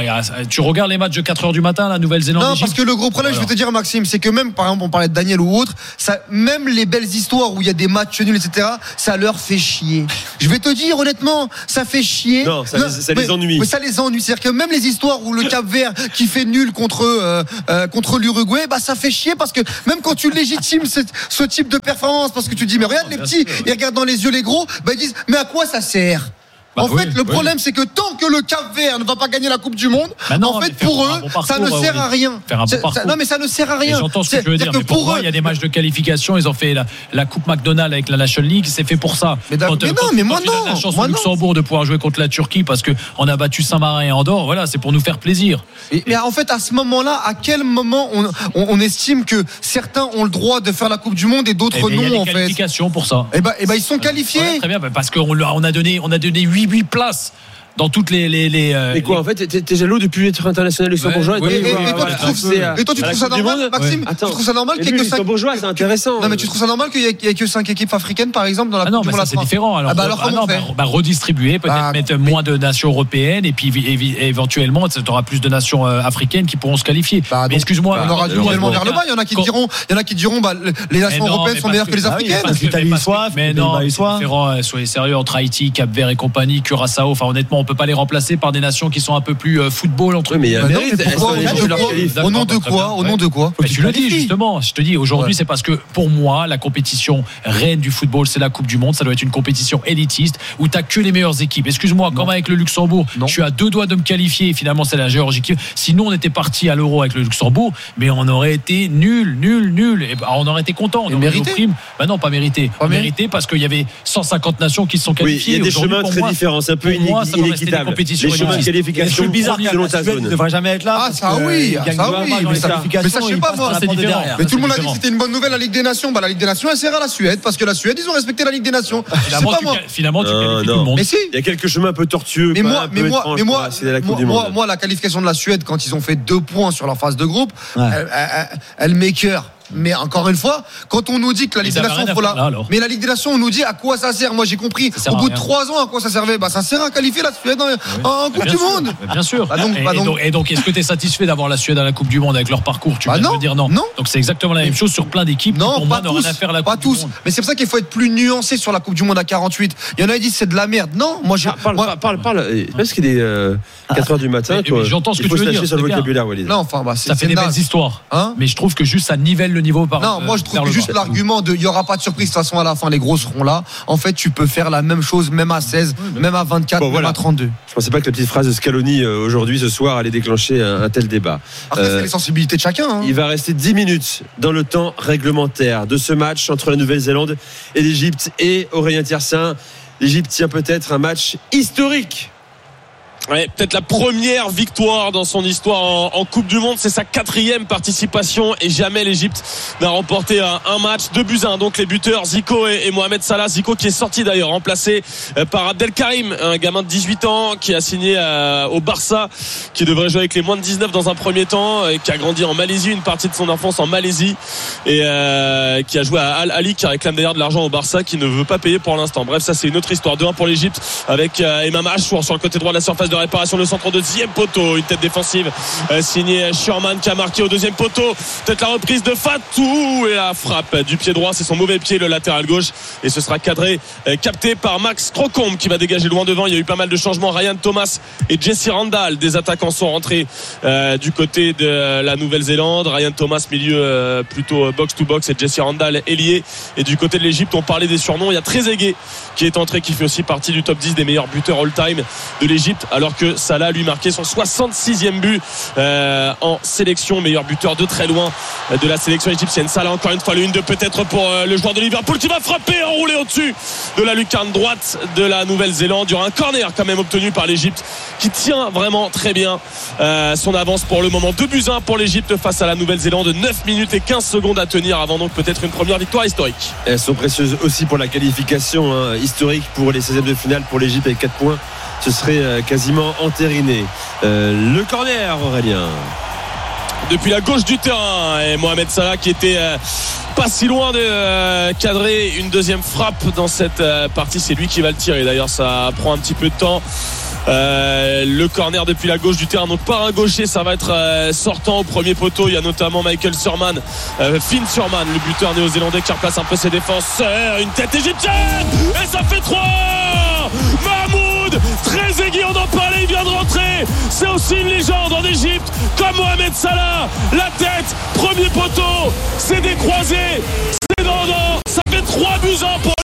Tu regardes les matchs de quatre heures du matin, la Nouvelle-Zélande. Non, parce que le gros problème, je vais te dire, Maxime, c'est que même, par exemple, on parlait de Daniel ou autre, ça, même les belles histoires où il y a des matchs nuls, et cetera, ça leur fait chier. Je vais te dire, honnêtement, ça fait chier. Non, ça, non, les, ça mais, les ennuie. Mais ça les ennuie. C'est-à-dire que même les histoires où le Cap-Vert qui fait nul contre, euh, euh, contre l'Uruguay, bah, ça fait chier parce que même quand tu légitimes ce, ce type de performance, parce que tu dis, mais regarde, oh, les petits, sûr, ils regardent dans les yeux les gros, bah, ils disent, mais à quoi ça sert? Bah en oui, fait, le problème, oui. c'est que tant que le Cap-Vert ne va pas gagner la Coupe du Monde, bah non, en fait, pour eux, bon ça ne sert à rien. Faire un bon ça, non, mais ça ne sert à rien. Et j'entends ce que tu veux dire. Mais pour, pour eux, il y a des matchs de qualification. Ils ont fait la, la Coupe McDonald's avec la National League. C'est fait pour ça. Mais, quand, mais non, quand, mais quand moi non. On a la chance au Luxembourg de pouvoir jouer contre la Turquie parce qu'on a battu Saint-Marin et Andorre. Voilà, c'est pour nous faire plaisir. Et, mais en fait, à ce moment-là, à quel moment on, on, on estime que certains ont le droit de faire la Coupe du Monde et d'autres non, en fait. Il y a des qualifications pour ça. Et ben, ils sont qualifiés. Très bien, parce qu'on a donné, on a donné huit places. Dans toutes les. les, les euh, mais quoi, les... en fait, t'es, t'es jaloux depuis l'être international luxembourgeois. Ouais, et, et, et, et toi, tu trouves, et toi, tu trouves ça normal, Maxime? Ouais. Attends, tu trouves ça normal qu'il y ait que cinq luxembourgeois, c'est intéressant. Non, mais tu trouves ça normal qu'il y ait, qu'il y ait que cinq équipes africaines, par exemple, dans la ah non, Coupe du Monde? C'est différent. Alors, ah bah alors ah non, bah, bah, redistribuer, peut-être bah, mettre mais... moins de nations européennes, et puis éventuellement, tu auras plus de nations africaines qui pourront se qualifier. Bah, mais excuse-moi. On aura du renouvellement vers le bas. Il y en a qui diront, il y en a qui diront, bah, les nations européennes sont meilleures que les africaines. L'Italie soif, mais non, c'est différent. Soyez sérieux entre Haïti, Cap-Vert et compagnie, Curaçao. Enfin, honnêtement, on peut pas les remplacer par des nations qui sont un peu plus euh, football entre oui, mais bah mérite, non, au nom de quoi au nom de quoi mais tu l'as dit justement, je te dis aujourd'hui ouais. c'est parce que pour moi la compétition reine du football c'est la Coupe du Monde, ça doit être une compétition élitiste où t'as que les meilleures équipes. Excuse-moi, non. Comme avec le Luxembourg, non. Je suis à deux doigts de me qualifier et finalement c'est la Géorgie qui... Sinon on était parti à l'Euro avec le Luxembourg, mais on aurait été nul, nul, nul et bah, on aurait été content, on aurait mérité. Bah non, pas mérité, pas mérité parce qu'il y avait cent cinquante nations qui se sont qualifiées. Oui, il y a des chemins très différents, c'est un peu inéquitable. Les chemins de qualification bizarre selon ta zone. Il ne devrait jamais être là. Ah, ça oui, ça oui. Mais ça, mais ça, je sais pas, moi. Mais tout le monde a dit que c'était une bonne nouvelle, la Ligue des Nations. Bah, la Ligue des Nations, elle sert à la Suède, parce que la Suède, ils ont respecté la Ligue des Nations. Finalement, tu qualifies tout le monde. Mais si. Il y a quelques chemins un peu tortueux. Mais moi, mais moi, mais moi, moi, la qualification de la Suède, quand ils ont fait deux points sur leur phase de groupe, elle m'écœure. Mais encore une fois, quand on nous dit que la Ligue des Nations, faut la... mais la Ligue des Nations, on nous dit à quoi ça sert. Moi, j'ai compris. Au bout de trois ans, à quoi ça servait? Bah, ça sert à qualifier la Suède en, oui. en Coupe du Monde. Sûr. Bien sûr. Bah donc, et, bah donc... Et, donc, et donc, est-ce que tu es satisfait d'avoir la Suède à la Coupe du Monde avec leur parcours? Tu bah vas non, me dire non. non. Donc c'est exactement la même chose sur plein d'équipes. Non, pour pas moi, tous. À faire la pas coupe tous. Du monde. Mais c'est pour ça qu'il faut être plus nuancé sur la Coupe du Monde à quarante-huit. Il y en a qui disent c'est de la merde. Non, moi, je ah, parle, moi... parle, parle. Parce qu'il est euh, quatre heures du matin. J'entends ce que tu veux dire. Sur le vocabulaire, Walid. Non, enfin, ça fait des belles histoires. Mais je trouve que juste ça nivelle le niveau par. Non, moi je trouve juste l'argument de il n'y aura pas de surprise, de toute façon à la fin les gros seront là. En fait, tu peux faire la même chose même à seize, oui, même à vingt-quatre, bon, même voilà. à trente-deux. Je pensais pas que la petite phrase de Scaloni euh, aujourd'hui, ce soir, allait déclencher un, un tel débat. Après, euh, c'est les sensibilités de chacun. Hein. Il va rester dix minutes dans le temps réglementaire de ce match entre la Nouvelle-Zélande et l'Égypte. Et Aurélien Tiersin, l'Égypte tient peut-être un match historique Ouais, peut-être la première victoire dans son histoire en, en Coupe du Monde. C'est sa quatrième participation et jamais l'Égypte n'a remporté un, un match. Deux buts à un. Donc les buteurs Zico et, et Mohamed Salah. Zico qui est sorti d'ailleurs, remplacé par Abdelkarim, un gamin de dix-huit ans qui a signé euh, au Barça, qui devrait jouer avec les moins de dix-neuf dans un premier temps, et qui a grandi en Malaisie, une partie de son enfance en Malaisie, et euh, qui a joué à Al Ahly, qui réclame d'ailleurs de l'argent au Barça, qui ne veut pas payer pour l'instant. Bref, ça c'est une autre histoire. deux un pour l'Égypte avec euh, Imam Achour sur le côté droit de la surface de réparation, le centre au deuxième poteau, une tête défensive euh, signée Sherman qui a marqué au deuxième poteau. Peut-être la reprise de Fatou et la frappe du pied droit, c'est son mauvais pied, le latéral gauche, et ce sera cadré, euh, capté par Max Crocombe qui va dégager loin devant. Il y a eu pas mal de changements. Ryan Thomas et Jesse Randall, des attaquants, sont rentrés euh, du côté de la Nouvelle-Zélande. Ryan Thomas milieu euh, plutôt box to box et Jesse Randall ailier. Et du côté de l'Égypte, on parlait des surnoms, il y a Trezeguet qui est entré, qui fait aussi partie du top dix des meilleurs buteurs all-time de l'Égypte, alors que Salah lui marquait son soixante-sixième but euh, en sélection, meilleur buteur de très loin de la sélection égyptienne. Salah, encore une fois le un deux peut-être pour euh, le joueur de Liverpool qui va frapper, enrouler au-dessus de la lucarne droite de la Nouvelle-Zélande. Il y aura un corner quand même obtenu par l'Égypte qui tient vraiment très bien euh, son avance pour le moment. deux buts à un pour l'Égypte face à la Nouvelle-Zélande. neuf minutes et quinze secondes à tenir avant donc peut-être une première victoire historique. Elles sont précieuses aussi pour la qualification hein, historique pour les seizièmes de finale pour l'Égypte avec quatre points. Ce serait quasiment entériné. Euh, le corner, Aurélien. Depuis la gauche du terrain, et Mohamed Salah qui était euh, pas si loin de euh, cadrer une deuxième frappe dans cette euh, partie. C'est lui qui va le tirer. D'ailleurs, ça prend un petit peu de temps. Euh, le corner depuis la gauche du terrain, donc par un gaucher, ça va être euh, sortant au premier poteau. Il y a notamment Michael Surman, euh, Finn Surman, le buteur néo-zélandais qui replace un peu ses défenseurs. Une tête égyptienne et ça fait trois. Mahmoud Trezeguet, on en parlait, il vient de rentrer. C'est aussi une légende en Égypte comme Mohamed Salah. La tête, premier poteau, c'est décroisé, c'est dans, ça fait trois buts à un pour.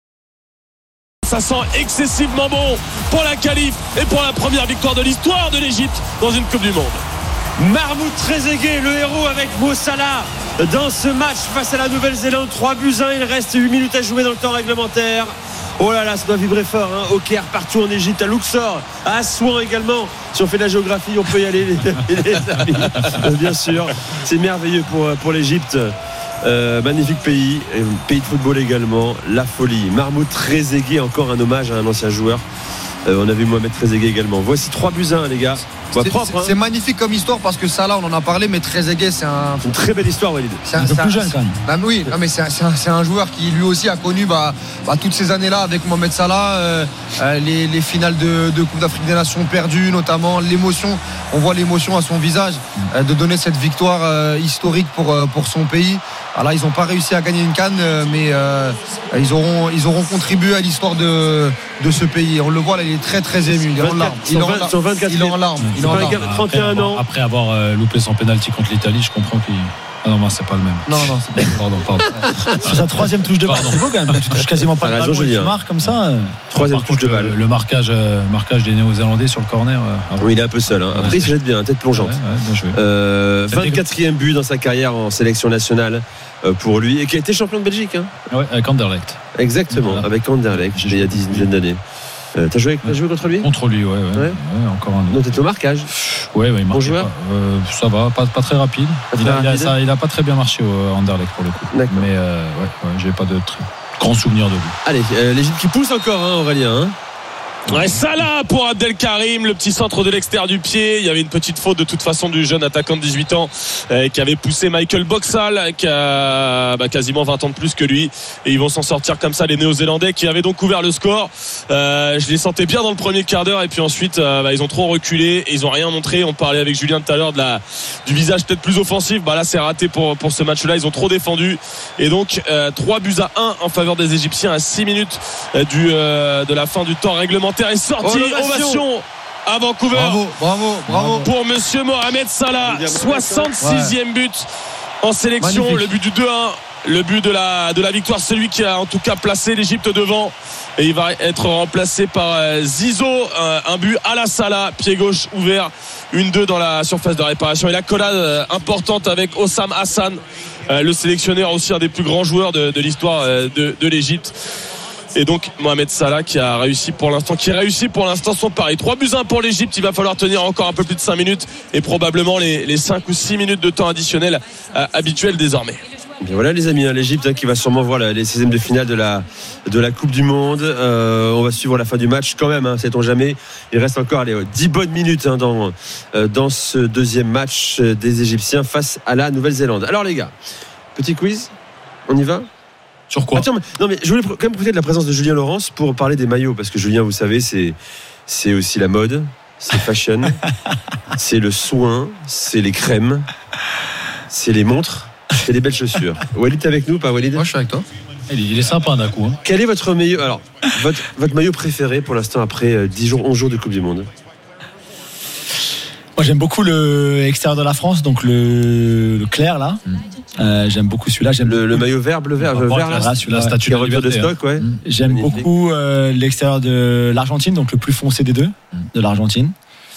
Ça sent excessivement bon pour la qualif et pour la première victoire de l'histoire de l'Égypte dans une Coupe du Monde. Mahmoud Trezeguet, le héros avec Mo Salah dans ce match face à la Nouvelle-Zélande. trois buts à un, il reste huit minutes à jouer dans le temps réglementaire. Oh là là, ça doit vibrer fort hein. Au Caire, partout en Égypte, à Luxor, à Assouan également. Si on fait de la géographie, on peut y aller les, les amis. Bien sûr, c'est merveilleux pour, pour l'Égypte. Euh, magnifique pays, pays de football également, la folie. Mahmoud Trezeguet, encore un hommage à un ancien joueur. Euh, on a vu Mohamed Trezeguet également. Voici trois buts à un les gars. C'est, propre, c'est, hein. c'est magnifique comme histoire parce que Salah on en a parlé, mais Trezeguet c'est un... une très belle histoire Walid. C'est un, un peu plus jeune quand même. Bah, oui, non, mais c'est un, c'est, un, c'est un joueur qui lui aussi a connu bah, bah, toutes ces années-là avec Mohamed Salah, euh, euh, les, les finales de, de Coupe d'Afrique des Nations perdues, notamment l'émotion. On voit l'émotion à son visage euh, de donner cette victoire euh, historique pour, euh, pour son pays. Alors là, ils n'ont pas réussi à gagner une CAN, euh, mais euh, ils, auront, ils auront contribué à l'histoire de, de ce pays. On le voit là, il est très très ému. Il est en larmes. Il est en larmes. Il est en larmes. trente et un ans. Après avoir euh, loupé son pénalty contre l'Italie, je comprends qu'il. Ah non, non, c'est pas le même. Non, non, c'est pas pardon, pardon. C'est sa troisième touche de balle. C'est beau quand même. Tu touches quasiment pas le ballon et tu marques comme ça. Troisième touche de balle. Le, le marquage, euh, marquage des Néo-Zélandais sur le corner. Euh, oui, il est un peu seul. Hein. Après, il se jette bien, tête plongeante. Ouais, ouais, euh, vingt-quatrième but dans sa carrière en sélection nationale euh, pour lui et qui a été champion de Belgique. Hein. Ouais, avec Anderlecht. Exactement, voilà. Avec Anderlecht. Il y a dix dizaines d'années. Euh, t'as joué, t'as joué contre lui Contre lui, ouais, ouais, ouais. ouais encore un. Donc t'es au marquage. Ouais, ouais, il bon joueur. Euh, ça va, pas, pas très rapide. Pas il, très a, rapide. Il, a, ça, il a pas très bien marché au Anderlecht pour le coup. D'accord. Mais euh, ouais, ouais, j'ai pas de très grands souvenirs de lui. Allez, euh, l'Égypte qui pousse encore, hein, Aurélien. Hein Ouais, Salah pour Abdelkarim, le petit centre de l'extérieur du pied. Il y avait une petite faute de toute façon du jeune attaquant de dix-huit ans euh, qui avait poussé Michael Boxall, qui a bah, quasiment vingt ans de plus que lui. Et ils vont s'en sortir comme ça, les Néo-Zélandais qui avaient donc ouvert le score. Euh, je les sentais bien dans le premier quart d'heure et puis ensuite euh, bah, ils ont trop reculé et ils ont rien montré. On parlait avec Julien tout à l'heure de la, du visage peut-être plus offensif. Bah là c'est raté pour, pour ce match-là. Ils ont trop défendu et donc euh, trois buts à un en faveur des Égyptiens à six minutes euh, du, euh, de la fin du temps réglementaire. Est sorti, oh, ovation à Vancouver. Bravo, bravo, bravo. Pour monsieur Mohamed Salah, soixante-sixième but en sélection. Magnifique. Le but du deux un, le but de la, de la victoire, celui qui a en tout cas placé l'Égypte devant. Et il va être remplacé par Zizou, un, un but à la Salah, pied gauche ouvert, une deux dans la surface de réparation. Et la collade importante avec Osam Hassan, le sélectionneur aussi un des plus grands joueurs de, de l'histoire de, de l'Égypte. Et donc Mohamed Salah qui a réussi pour l'instant, qui réussit pour l'instant son pari. trois buts à un pour l'Égypte. Il va falloir tenir encore un peu plus de cinq minutes et probablement les, les cinq ou six minutes de temps additionnels euh, habituels désormais. Bien voilà les amis, hein, l'Égypte hein, qui va sûrement voir la, les seizièmes de finale de la, de la Coupe du Monde. Euh, on va suivre la fin du match quand même, hein, sait-on jamais. Il reste encore allez, dix bonnes minutes hein, dans, euh, dans ce deuxième match des Égyptiens face à la Nouvelle-Zélande. Alors les gars, petit quiz, on y va ? Sur quoi ? Attends, mais, non mais je voulais quand même profiter de la présence de Julien Laurence pour parler des maillots, parce que Julien, vous savez, c'est, c'est aussi la mode, c'est fashion, c'est le soin, c'est les crèmes, c'est les montres. C'est des belles chaussures. Walid, t'es avec nous, pas Walid ? Moi, je suis avec toi. Il est sympa d'un coup. Hein. Quel est votre maillot, alors, votre, votre maillot préféré pour l'instant après dix jours, onze jours de Coupe du Monde ? Moi, j'aime beaucoup le extérieur de la France, donc le, le clair là. Mm. Euh, j'aime beaucoup celui-là. J'aime le, le maillot vert, bleu vert, vert, vert là, là, la statue de retour de stock, ouais. Mm. J'aime Magnifique. beaucoup euh, l'extérieur de l'Argentine, donc le plus foncé des deux, mm. de l'Argentine.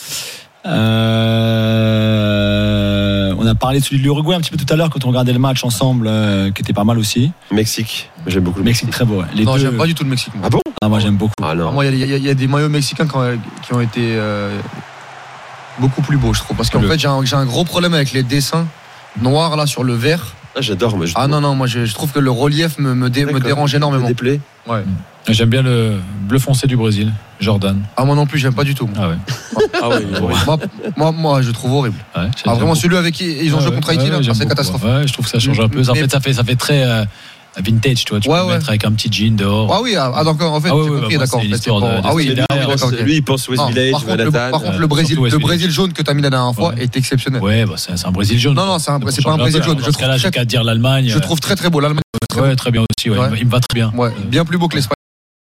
Euh, on a parlé de celui de l'Uruguay un petit peu tout à l'heure quand on regardait le match ensemble, euh, qui était pas mal aussi. Mexique, j'aime beaucoup le Mexique. Mexique très beau. Ouais. Les non, deux... j'aime pas du tout le Mexique. Moi. Ah bon ? Ah, moi j'aime beaucoup. Ah, non. Moi, il y, y, y a des maillots mexicains qui ont, qui ont été euh, beaucoup plus beaux, je trouve, parce qu'en le... fait j'ai un, j'ai un gros problème avec les dessins noirs là sur le vert. Ah, j'adore. Moi, je ah non non, moi je, je trouve que le relief me, me, dé, me dérange énormément. Déplaît. Ouais. J'aime bien le bleu foncé du Brésil, Jordan. Ah moi non plus, j'aime pas du tout. Moi. Ah ouais. Ah ouais. moi, moi, moi, je trouve horrible. Ouais, ah vraiment, celui avec qui ils ont ouais, joué contre Haïti, ouais, là, c'est catastrophique. Ouais, je trouve que ça change un peu. En fait, ça fait, ça fait très euh, vintage, tu vois. Tu ouais, peux ouais. mettre avec un petit jean dehors. Ah oui, ah d'accord. En fait, ah, j'ai ouais, compris, bah, d'accord. C'est l'histoire bon. de, ah oui, lui, il pense West Village, par contre, le, par contre, le Brésil, le Brésil jaune que tu as mis la dernière fois est exceptionnel. Ouais, bah c'est un Brésil jaune. Non non, c'est pas un Brésil jaune. Je trouve j'ai qu'à dire l'Allemagne. Je trouve très très beau l'Allemagne. Ouais, très bien aussi. Il me va très bien. Bien plus beau que l'Espagne.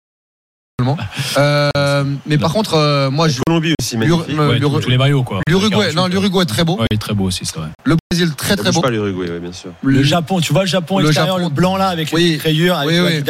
Euh, mais par contre, euh, moi, je Colombie aussi, magnifique. Ouais, tous les maillots quoi. L'Uruguay, non, l'Uruguay est très beau. Ouais, il est très beau aussi, c'est vrai. Le Brésil très très beau. Pas l'Uruguay, ouais, bien sûr. Le Japon, tu vois le Japon le extérieur, Japon, le blanc là avec oui, les rayures, avec oui, oui.